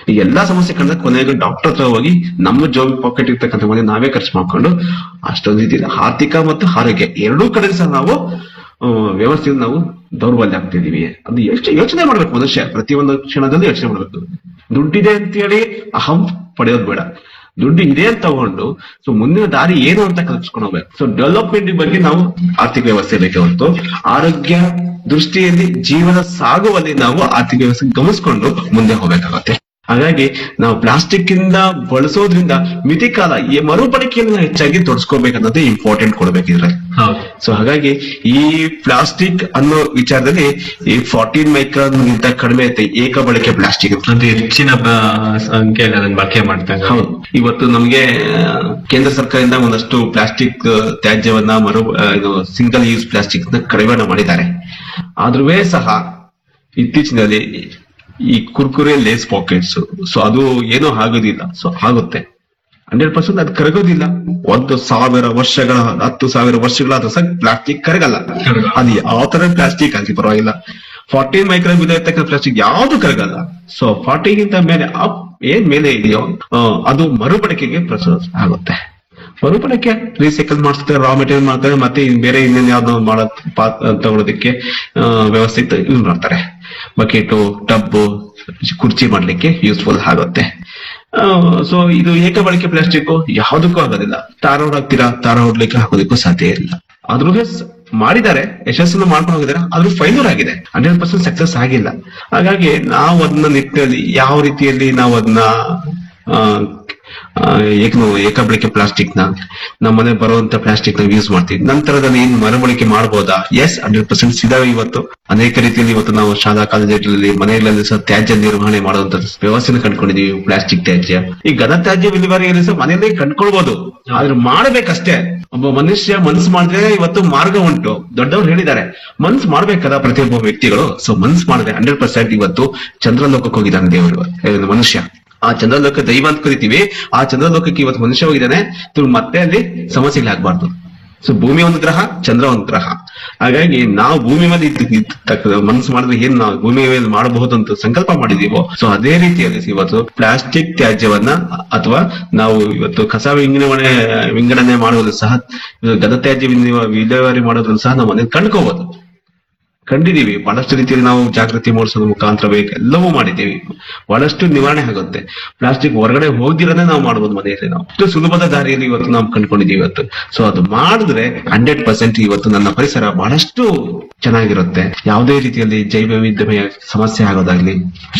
[SPEAKER 4] ಈ ಎಲ್ಲಾ ಸಮಸ್ಯೆ ಕಂಡ್ರೆ ಕೊನೆಗೆ ಡಾಕ್ಟರ್ ಹತ್ರ ಹೋಗಿ ನಮ್ಮ ಜಾಬ್ ಪಾಕೆಟ್ ಇರ್ತಕ್ಕಂಥ ಮನೆ ನಾವೇ ಖರ್ಚು ಮಾಡ್ಕೊಂಡು ಅಷ್ಟೊಂದು ಇದಿಲ್ಲ. ಆರ್ಥಿಕ ಮತ್ತು ಆರೋಗ್ಯ ಎರಡೂ ಕಡೆ ಸಹ ನಾವು ವ್ಯವಸ್ಥೆಯಲ್ಲಿ ನಾವು ದೌರ್ಬಲ್ಯ ಆಗ್ತಿದೀವಿ. ಅದು ಎಷ್ಟು ಯೋಚನೆ ಮಾಡ್ಬೇಕು ಮನುಷ್ಯ, ಪ್ರತಿಯೊಂದು ಕ್ಷಣದಲ್ಲಿ ಯೋಚನೆ ಮಾಡ್ಬೇಕು. ದುಡ್ಡಿದೆ ಅಂತೇಳಿ ಅಹಂ ಪಡೆಯೋದು ಬೇಡ, ದುಡ್ಡು ಇದೆ ಅಂತ ತಗೊಂಡು ಸೊ ಮುಂದಿನ ದಾರಿ ಏನು ಅಂತ ಕಲ್ಪಿಸ್ಕೊಂಡು ಹೋಗ್ಬೇಕು. ಸೊ ಡೆವಲಪ್ಮೆಂಟ್ ಬಗ್ಗೆ ನಾವು ಆರ್ಥಿಕ ವ್ಯವಸ್ಥೆ ಬೇಕೆ ಹೊರತು ಆರೋಗ್ಯ ದೃಷ್ಟಿಯಲ್ಲಿ ಜೀವನ ಸಾಗುವಲ್ಲಿ ನಾವು ಆರ್ಥಿಕ ವ್ಯವಸ್ಥೆ ಗಮನಿಸ್ಕೊಂಡು ಮುಂದೆ ಹೋಗ್ಬೇಕಾಗತ್ತೆ. ಹಾಗಾಗಿ ನಾವು ಪ್ಲಾಸ್ಟಿಕ್ ಇಂದ ಬಳಸೋದ್ರಿಂದ ಮಿತಿ ಕಾಲ ಈ ಮರುಬಳಕೆಯನ್ನು ಹೆಚ್ಚಾಗಿ ತೊಡಸ್ಕೋಬೇಕನ್ನೋದೇ ಇಂಪಾರ್ಟೆಂಟ್ ಕೊಡ್ಬೇಕಿದ್ರೆ. ಸೊ ಹಾಗಾಗಿ ಈ ಪ್ಲಾಸ್ಟಿಕ್ ಅನ್ನೋ ವಿಚಾರದಲ್ಲಿ ಈ ಫಾರ್ಟೀನ್ ಮೈಕ್ರಾನ್ ಗಿಂತ ಕಡಿಮೆ ಐತೆ ಏಕ ಬಳಕೆ ಪ್ಲಾಸ್ಟಿಕ್
[SPEAKER 3] ಅಂದ್ರೆ ಹೆಚ್ಚಿನ ಸಂಖ್ಯೆಯಲ್ಲಿ ಅದನ್ನ ಬಳಕೆ ಮಾಡ್ತಾರೆ.
[SPEAKER 4] ಹೌದು, ಇವತ್ತು ನಮ್ಗೆ ಕೇಂದ್ರ ಸರ್ಕಾರದಿಂದ ಒಂದಷ್ಟು ಪ್ಲಾಸ್ಟಿಕ್ ತ್ಯಾಜ್ಯವನ್ನ ಮರು ಇದು ಸಿಂಗಲ್ ಯೂಸ್ ಪ್ಲಾಸ್ಟಿಕ್ ನ ಕಡಿವಾಣ ಮಾಡಿದ್ದಾರೆ. ಆದ್ರೂ ಸಹ ಇತ್ತೀಚಿನಲ್ಲಿ ಈ ಕುರ್ಕುರೆ ಲೇಸ್ ಪಾಕೆಟ್ಸ್ ಸೊ ಅದು ಏನೋ ಆಗೋದಿಲ್ಲ. ಸೊ ಆಗುತ್ತೆ ಹಂಡ್ರೆಡ್ ಪರ್ಸೆಂಟ್ ಅದು ಕರಗೋದಿಲ್ಲ. ಒಂದು ಸಾವಿರ ವರ್ಷಗಳ ಹತ್ತು ಸಾವಿರ ವರ್ಷಗಳ ಸಹ ಪ್ಲಾಸ್ಟಿಕ್ ಕರಗಲ್ಲ. ಅದು ಯಾವ ತರ ಪ್ಲಾಸ್ಟಿಕ್ ಆಗಿ ಪರವಾಗಿಲ್ಲ. ಫಾರ್ಟೀನ್ ಮೈಕ್ರಾನ್ ಬಿಲ್ ಇರ್ತಕ್ಕಂಥ ಪ್ಲಾಸ್ಟಿಕ್ ಯಾವ್ದು ಕರಗಲ್ಲ. ಸೊ ಫಾರ್ಟಿಗಿಂತ ಮೇಲೆ ಅಪ್ ಏನ್ ಮೇಲೆ ಇದೆಯೋ ಅದು ಮರುಬಳಕೆಗೆ ಪ್ರಸ್ತುತ ಆಗುತ್ತೆ. ಮರುಬಳಕೆ ರೀಸೈಕಲ್ ಮಾಡಿಸ್ತಾರೆ, ರಾ ಮೆಟೀರಿಯಲ್ ಮಾಡ್ತಾರೆ, ಮತ್ತೆ ಬೇರೆ ಇನ್ನೇನ್ ಯಾವ್ದೋ ಮಾಡೋ ತಗೊಳೋದಕ್ಕೆ ವ್ಯವಸ್ಥೆ ಯೂಸ್ ಮಾಡ್ತಾರೆ. ಬಕೆಟು ಟಬ್ಬು ಕುರ್ಚಿ ಮಾಡ್ಲಿಕ್ಕೆ ಯೂಸ್ಫುಲ್ ಆಗುತ್ತೆ. ಸೊ ಇದು ಏಕ ಬಳಕೆ ಪ್ಲಾಸ್ಟಿಕ್ ಯಾವುದಕ್ಕೂ ಆಗೋದಿಲ್ಲ. ತಾರ ಹೊಡಾಕ್ತೀರಾ, ತಾರ ಹೊಡ್ಲಿಕ್ಕೆ ಹಾಕೋದಕ್ಕೂ ಸಾಧ್ಯ ಇಲ್ಲ. ಆದ್ರೂ ಮಾಡಿದ್ದಾರೆ, ಯಶಸ್ಸನ್ನು ಮಾಡ್ಕೊಂಡು ಹೋಗಿದ್ದಾರೆ, ಆದ್ರೂ ಫೈಲ್ಯೂರ್ ಆಗಿದೆ, ಹಂಡ್ರೆಡ್ ಪರ್ಸೆಂಟ್ ಸಕ್ಸಸ್ ಆಗಿಲ್ಲ. ಹಾಗಾಗಿ ನಾವು ಅದನ್ನ ನಿಟ್ಟಿನಲ್ಲಿ ಯಾವ ರೀತಿಯಲ್ಲಿ ನಾವು ಅದನ್ನ ಏಕ ಏಕ ಬಳಕೆ ಪ್ಲಾಸ್ಟಿಕ್ ನ ನಮ್ಮ ಮನೆ ಬರುವಂತ ಪ್ಲಾಸ್ಟಿಕ್ ನ ಯೂಸ್ ಮಾಡ್ತೀವಿ. ನಂತರದಲ್ಲಿ ಏನ್ ಮರುಬಳಕೆ ಮಾಡಬಹುದಾ? ಎಸ್, ಹಂಡ್ರೆಡ್ ಪರ್ಸೆಂಟ್ ಇದಾವೆ. ಇವತ್ತು ಅನೇಕ ರೀತಿಯಲ್ಲಿ ಇವತ್ತು ನಾವು ಶಾಲಾ ಕಾಲೇಜುಗಳಲ್ಲಿ ಮನೆಗಳಲ್ಲಿ ಸಹ ತ್ಯಾಜ್ಯ ನಿರ್ವಹಣೆ ಮಾಡುವಂತ ವ್ಯವಸ್ಥೆನ ಕಂಡುಕೊಂಡಿದೀವಿ. ಪ್ಲಾಸ್ಟಿಕ್ ತ್ಯಾಜ್ಯ ಈ ಘನ ತ್ಯಾಜ್ಯ ವಿಲೇವಾರಿಯಲ್ಲಿ ಸಹ ಮನೆಯಲ್ಲೇ ಕಂಡುಕೊಳ್ಬಹುದು, ಆದ್ರೆ ಮಾಡ್ಬೇಕಷ್ಟೇ. ಒಬ್ಬ ಮನುಷ್ಯ ಮನ್ಸು ಮಾಡಿದ್ರೆ ಇವತ್ತು ಮಾರ್ಗ ಉಂಟು. ದೊಡ್ಡವರು ಹೇಳಿದ್ದಾರೆ ಮನ್ಸು ಮಾಡ್ಬೇಕಲ್ಲ ಪ್ರತಿಯೊಬ್ಬ ವ್ಯಕ್ತಿಗಳು. ಸೊ ಮನ್ಸು ಮಾಡಿದ್ರೆ ಹಂಡ್ರೆಡ್ ಪರ್ಸೆಂಟ್ ಇವತ್ತು ಚಂದ್ರಲೋಕಕ್ಕೆ ಹೋಗಿದ್ದಾನೆ ದೇವರು ಮನುಷ್ಯ. ಆ ಚಂದ್ರಲೋಕ ದೈವ ಅಂತ ಕರಿತೀವಿ. ಆ ಚಂದ್ರಲೋಕಕ್ಕೆ ಇವತ್ತು ಮನುಷ್ಯ ಹೋಗಿದ್ದಾನೆ. ಮತ್ತೆ ಅಲ್ಲಿ ಸಮಸ್ಯೆಗಳಾಗಬಾರ್ದು. ಸೊ ಭೂಮಿ ಒಂದು ಗ್ರಹ, ಚಂದ್ರ ಒಂದು ಗ್ರಹ. ಹಾಗಾಗಿ ನಾವು ಭೂಮಿ ಮೇಲೆ ಮನಸ್ಸು ಮಾಡಿದ್ರೆ ಏನ್ ನಾವು ಭೂಮಿ ಮೇಲೆ ಮಾಡಬಹುದು ಅಂತ ಸಂಕಲ್ಪ ಮಾಡಿದೀವೋ ಸೊ ಅದೇ ರೀತಿಯಲ್ಲಿ ಇವತ್ತು ಪ್ಲಾಸ್ಟಿಕ್ ತ್ಯಾಜ್ಯವನ್ನ ಅಥವಾ ನಾವು ಇವತ್ತು ಕಸ ವಿಂಗಡಣೆ ವಿಂಗಡಣೆ ಮಾಡುವುದು ಸಹ ಘನ ತ್ಯಾಜ್ಯ ವಿಲೇವಾರಿ ಮಾಡೋದ್ರಲ್ಲಿ ಸಹ ನಾವು ಮನೇಲಿ ಕಂಡ್ಕೋಬಹುದು. ಕಂಡಿದೀವಿ ಬಹಳಷ್ಟು ರೀತಿಯಲ್ಲಿ ನಾವು ಜಾಗೃತಿ ಮೂಡಿಸೋದ್ರ ಮುಖಾಂತರ ಬೇಕು ಎಲ್ಲವೂ ಮಾಡಿದ್ದೀವಿ. ಬಹಳಷ್ಟು ನಿವಾರಣೆ ಆಗುತ್ತೆ. ಪ್ಲಾಸ್ಟಿಕ್ ಹೊರಗಡೆ ಹೋಗಿರೋದೇ ನಾವು ಮಾಡ್ಬೋದು ಮನೆಯಲ್ಲಿ. ನಾವು ಅಷ್ಟು ಸುಲಭದ ದಾರಿಯಲ್ಲಿ ಇವತ್ತು ನಾವು ಕಂಡುಕೊಂಡಿದ್ದೀವಿ ಇವತ್ತು. ಸೊ ಅದು ಮಾಡಿದ್ರೆ ಹಂಡ್ರೆಡ್ ಪರ್ಸೆಂಟ್ ಇವತ್ತು ನನ್ನ ಪರಿಸರ ಬಹಳಷ್ಟು ಚೆನ್ನಾಗಿರುತ್ತೆ. ಯಾವುದೇ ರೀತಿಯಲ್ಲಿ ಜೈವ ವೈವಿಧ್ಯಮಯ ಸಮಸ್ಯೆ ಆಗೋದಾಗ್ಲಿ,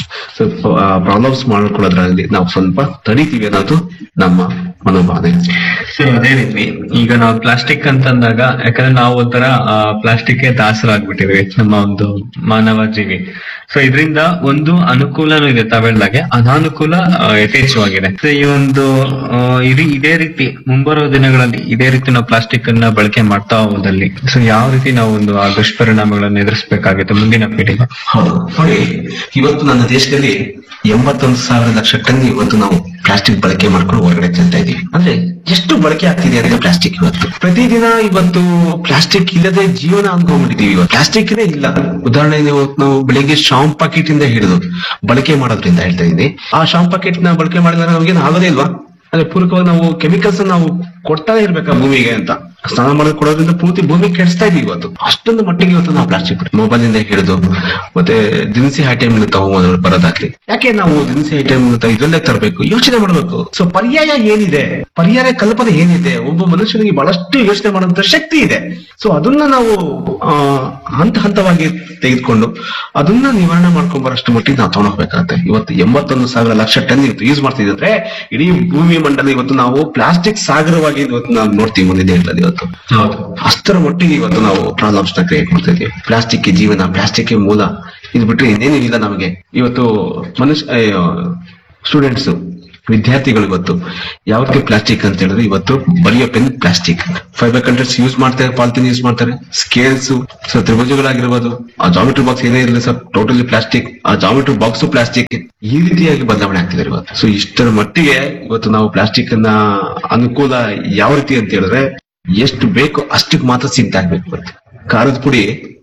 [SPEAKER 4] ಪ್ರಾಬ್ಲಮ್ಸ್ ಮಾಡ್ಕೊಳ್ಳೋದ್ರಾಗ್ಲಿ ನಾವು ಸ್ವಲ್ಪ ತಡೀತೀವಿ ಅನ್ನೋದು ನಮ್ಮ ಮನೋಭಾವನೆ.
[SPEAKER 3] ಸೊ ಅದೇ ರೀತಿ ಈಗ ನಾವು ಪ್ಲಾಸ್ಟಿಕ್ ಅಂತಂದಾಗ ಯಾಕಂದ್ರೆ ನಾವು ಒಂಥರ ಪ್ಲಾಸ್ಟಿಕ್ ದಾಸರಾಗ್ಬಿಟ್ಟಿದ್ವಿ ನಮ್ಮ ಒಂದು ಮಾನವ ಜೀವಿ. ಸೊ ಇದರಿಂದ ಒಂದು ಅನುಕೂಲನೂ ಇದೆ, ತಾವೆಳ್ದಾಗೆ ಅನಾನುಕೂಲ ಯಥೇಚ್ಛವಾಗಿದೆ. ಸೊ ಈ ಒಂದು ಇಡೀ ಇದೇ ರೀತಿ ಮುಂಬರುವ ದಿನಗಳಲ್ಲಿ ಇದೇ ರೀತಿ ನಾವು ಪ್ಲಾಸ್ಟಿಕ್ ಅನ್ನ ಬಳಕೆ ಮಾಡ್ತಾ ಹೋದಲ್ಲಿ ಸೊ ಯಾವ ರೀತಿ ನಾವು ಒಂದು ಆ ದುಷ್ಪರಿಣಾಮಗಳನ್ನು ಎದುರಿಸಬೇಕಾಗುತ್ತೆ ಮುಂದಿನ ಪೀಳಿಗೆ?
[SPEAKER 4] ಹೌದು ನೋಡಿ, ಇವತ್ತು ನನ್ನ ದೇಶದಲ್ಲಿ ಎಂಬತ್ತೊಂದು ಸಾವಿರ ಲಕ್ಷ ಟನ್ ಇವತ್ತು ನಾವು ಪ್ಲಾಸ್ಟಿಕ್ ಬಳಕೆ ಮಾಡ್ಕೊಂಡು ಹೊರಗಡೆ ಚೆಲ್ತಾ ಇದೀವಿ. ಅಂದ್ರೆ ಎಷ್ಟು ಬಳಕೆ ಆಗ್ತಿದೆ ಅಂದ್ರೆ ಪ್ಲಾಸ್ಟಿಕ್ ಇವತ್ತು ಪ್ರತಿದಿನ ಇವತ್ತು ಪ್ಲಾಸ್ಟಿಕ್ ಇಲ್ಲದೆ ಜೀವನ ಅನ್ಕೊಂಡ್ಬಿಟ್ಟಿದೀವಿ. ಇವತ್ತು ಪ್ಲಾಸ್ಟಿಕ್ ಇಲ್ಲ. ಉದಾಹರಣೆ ನಾವು ಬೆಳಿಗ್ಗೆ ಶಾಂಪ್ ಪಾಕೆಟ್ ಇಂದ ಹಿಡಿದು ಬಳಕೆ ಮಾಡೋದ್ರಿಂದ ಹೇಳ್ತಾ ಇದೀನಿ. ಆ ಶಾಂಪ್ ಪಾಕೆಟ್ ನ ಬಳಕೆ ಮಾಡಿದ್ರೆ ನಮ್ಗೇನು ಆಗೋದೇ ಇಲ್ವಾ? ಅಂದ್ರೆ ಪೂರಕವಾಗಿ ನಾವು ಕೆಮಿಕಲ್ಸ್ ನಾವು ಕೊಡ್ತಾನೆ ಇರ್ಬೇಕಾ ಭೂಮಿಗೆ ಅಂತ. ಸ್ನಾನ ಮಾಡೋದು ಕೊಡೋದ್ರಿಂದ ಪೂರ್ತಿ ಭೂಮಿ ಕೆಡಿಸ್ತಾ ಇದೀವಿ ಇವತ್ತು. ಅಷ್ಟೊಂದು ಮಟ್ಟಿಗೆ ಇವತ್ತು ನಾವು ಪ್ಲಾಸ್ಟಿಕ್ ಮೊಬೈಲ್ ಇಂದ ಹಿಡಿದು ಮತ್ತೆ ದಿನಸಿ ಐಟಮ್ ತಗೊಂಡು ಬರೋದಾಗ್ಲಿ. ಯಾಕೆ ನಾವು ದಿನಸಿ ಐಟಮ್ ಇದರಲ್ಲೇ ತರಬೇಕು? ಯೋಚನೆ ಮಾಡ್ಬೇಕು. ಸೊ ಪರ್ಯಾಯ ಏನಿದೆ, ಪರ್ಯಾಯ ಕಲ್ಪನೆ ಏನಿದೆ, ಒಬ್ಬ ಮನುಷ್ಯನಿಗೆ ಬಹಳಷ್ಟು ಯೋಚನೆ ಮಾಡುವಂತ ಶಕ್ತಿ ಇದೆ. ಸೊ ಅದನ್ನ ನಾವು ಆ ಹಂತ ಹಂತವಾಗಿ ತೆಗೆದುಕೊಂಡು ಅದನ್ನ ನಿವಾರಣೆ ಮಾಡ್ಕೊಂಡ್ ಬರೋಷ್ಟು ಮಟ್ಟಿಗೆ ನಾವು ತಗೊಂಡೋಗ್ಬೇಕಾಗತ್ತೆ. ಇವತ್ತು ಎಂಬತ್ತೊಂದು ಸಾವಿರ ಲಕ್ಷ ಟನ್ ಇವತ್ತು ಯೂಸ್ ಮಾಡ್ತಿದ್ರೆ ಇಡೀ ಭೂಮಿ ಮಂಡಲ ಇವತ್ತು ನಾವು ಪ್ಲಾಸ್ಟಿಕ್ ಸಾಗರವಾಗಿ ಇವತ್ತು ನಾವು ನೋಡ್ತೀವಿ ಮುಂದಿನ ದಿನಗಳಲ್ಲಿ. ಇವತ್ತು ಅಷ್ಟರ ಮಟ್ಟಿಗೆ ಇವತ್ತು ನಾವು ಪ್ರಾಬ್ಲಮ್ಸ್ ನ ಕ್ರಿಯೇಟ್ ಮಾಡ್ತಾ ಇದೀವಿ. ಪ್ಲಾಸ್ಟಿಕ್ ಜೀವನ, ಪ್ಲಾಸ್ಟಿಕ್ ಮೂಲ, ಇದು ಬಿಟ್ರೆ ಇನ್ನೇನು ಇಲ್ಲ ನಮಗೆ. ಇವತ್ತು ಮನುಷ್ಯ ಸ್ಟೂಡೆಂಟ್ಸ್ ವಿದ್ಯಾರ್ಥಿಗಳು ಇವತ್ತು ಯಾವತ್ತೇ ಪ್ಲಾಸ್ಟಿಕ್ ಅಂತ ಹೇಳಿದ್ರೆ ಇವತ್ತು ಬರೆಯೋ pen plastic, fibre contents use ಮಾಡ್ತಾರೆ, ಪಾಲಿಥಿನ್ ಯೂಸ್ ಮಾಡ್ತಾರೆ, ಸ್ಕೇಲ್ಸ್ ತ್ರಿಭುಜಗಳಾಗಿರ್ಬೋದು, ಆ ಜಾಮೆಟ್ರಿ ಬಾಕ್ಸ್ ಏನೇ ಇರಲಿ ಸರ್ ಟೋಟಲಿ ಪ್ಲಾಸ್ಟಿಕ್, ಆ ಜಾಮೆಟ್ರಿ ಬಾಕ್ಸ್ ಪ್ಲಾಸ್ಟಿಕ್, ಈ ರೀತಿಯಾಗಿ ಬದಲಾವಣೆ ಆಗ್ತಿದೆ ಇವತ್ತು. ಸೊ ಇಷ್ಟರ ಮಟ್ಟಿಗೆ ಇವತ್ತು ನಾವು ಪ್ಲಾಸ್ಟಿಕ್ ಅನ್ನ ಅನುಕೂಲ ಯಾವ ರೀತಿ ಅಂತ ಹೇಳಿದ್ರೆ ಎಷ್ಟು ಬೇಕೋ ಅಷ್ಟಕ್ಕೆ ಮಾತ್ರ ಸಿಗ್ತಾ ಇರ್ಬೇಕು. ಇವತ್ತು ಖಾರದ ಪುಡಿ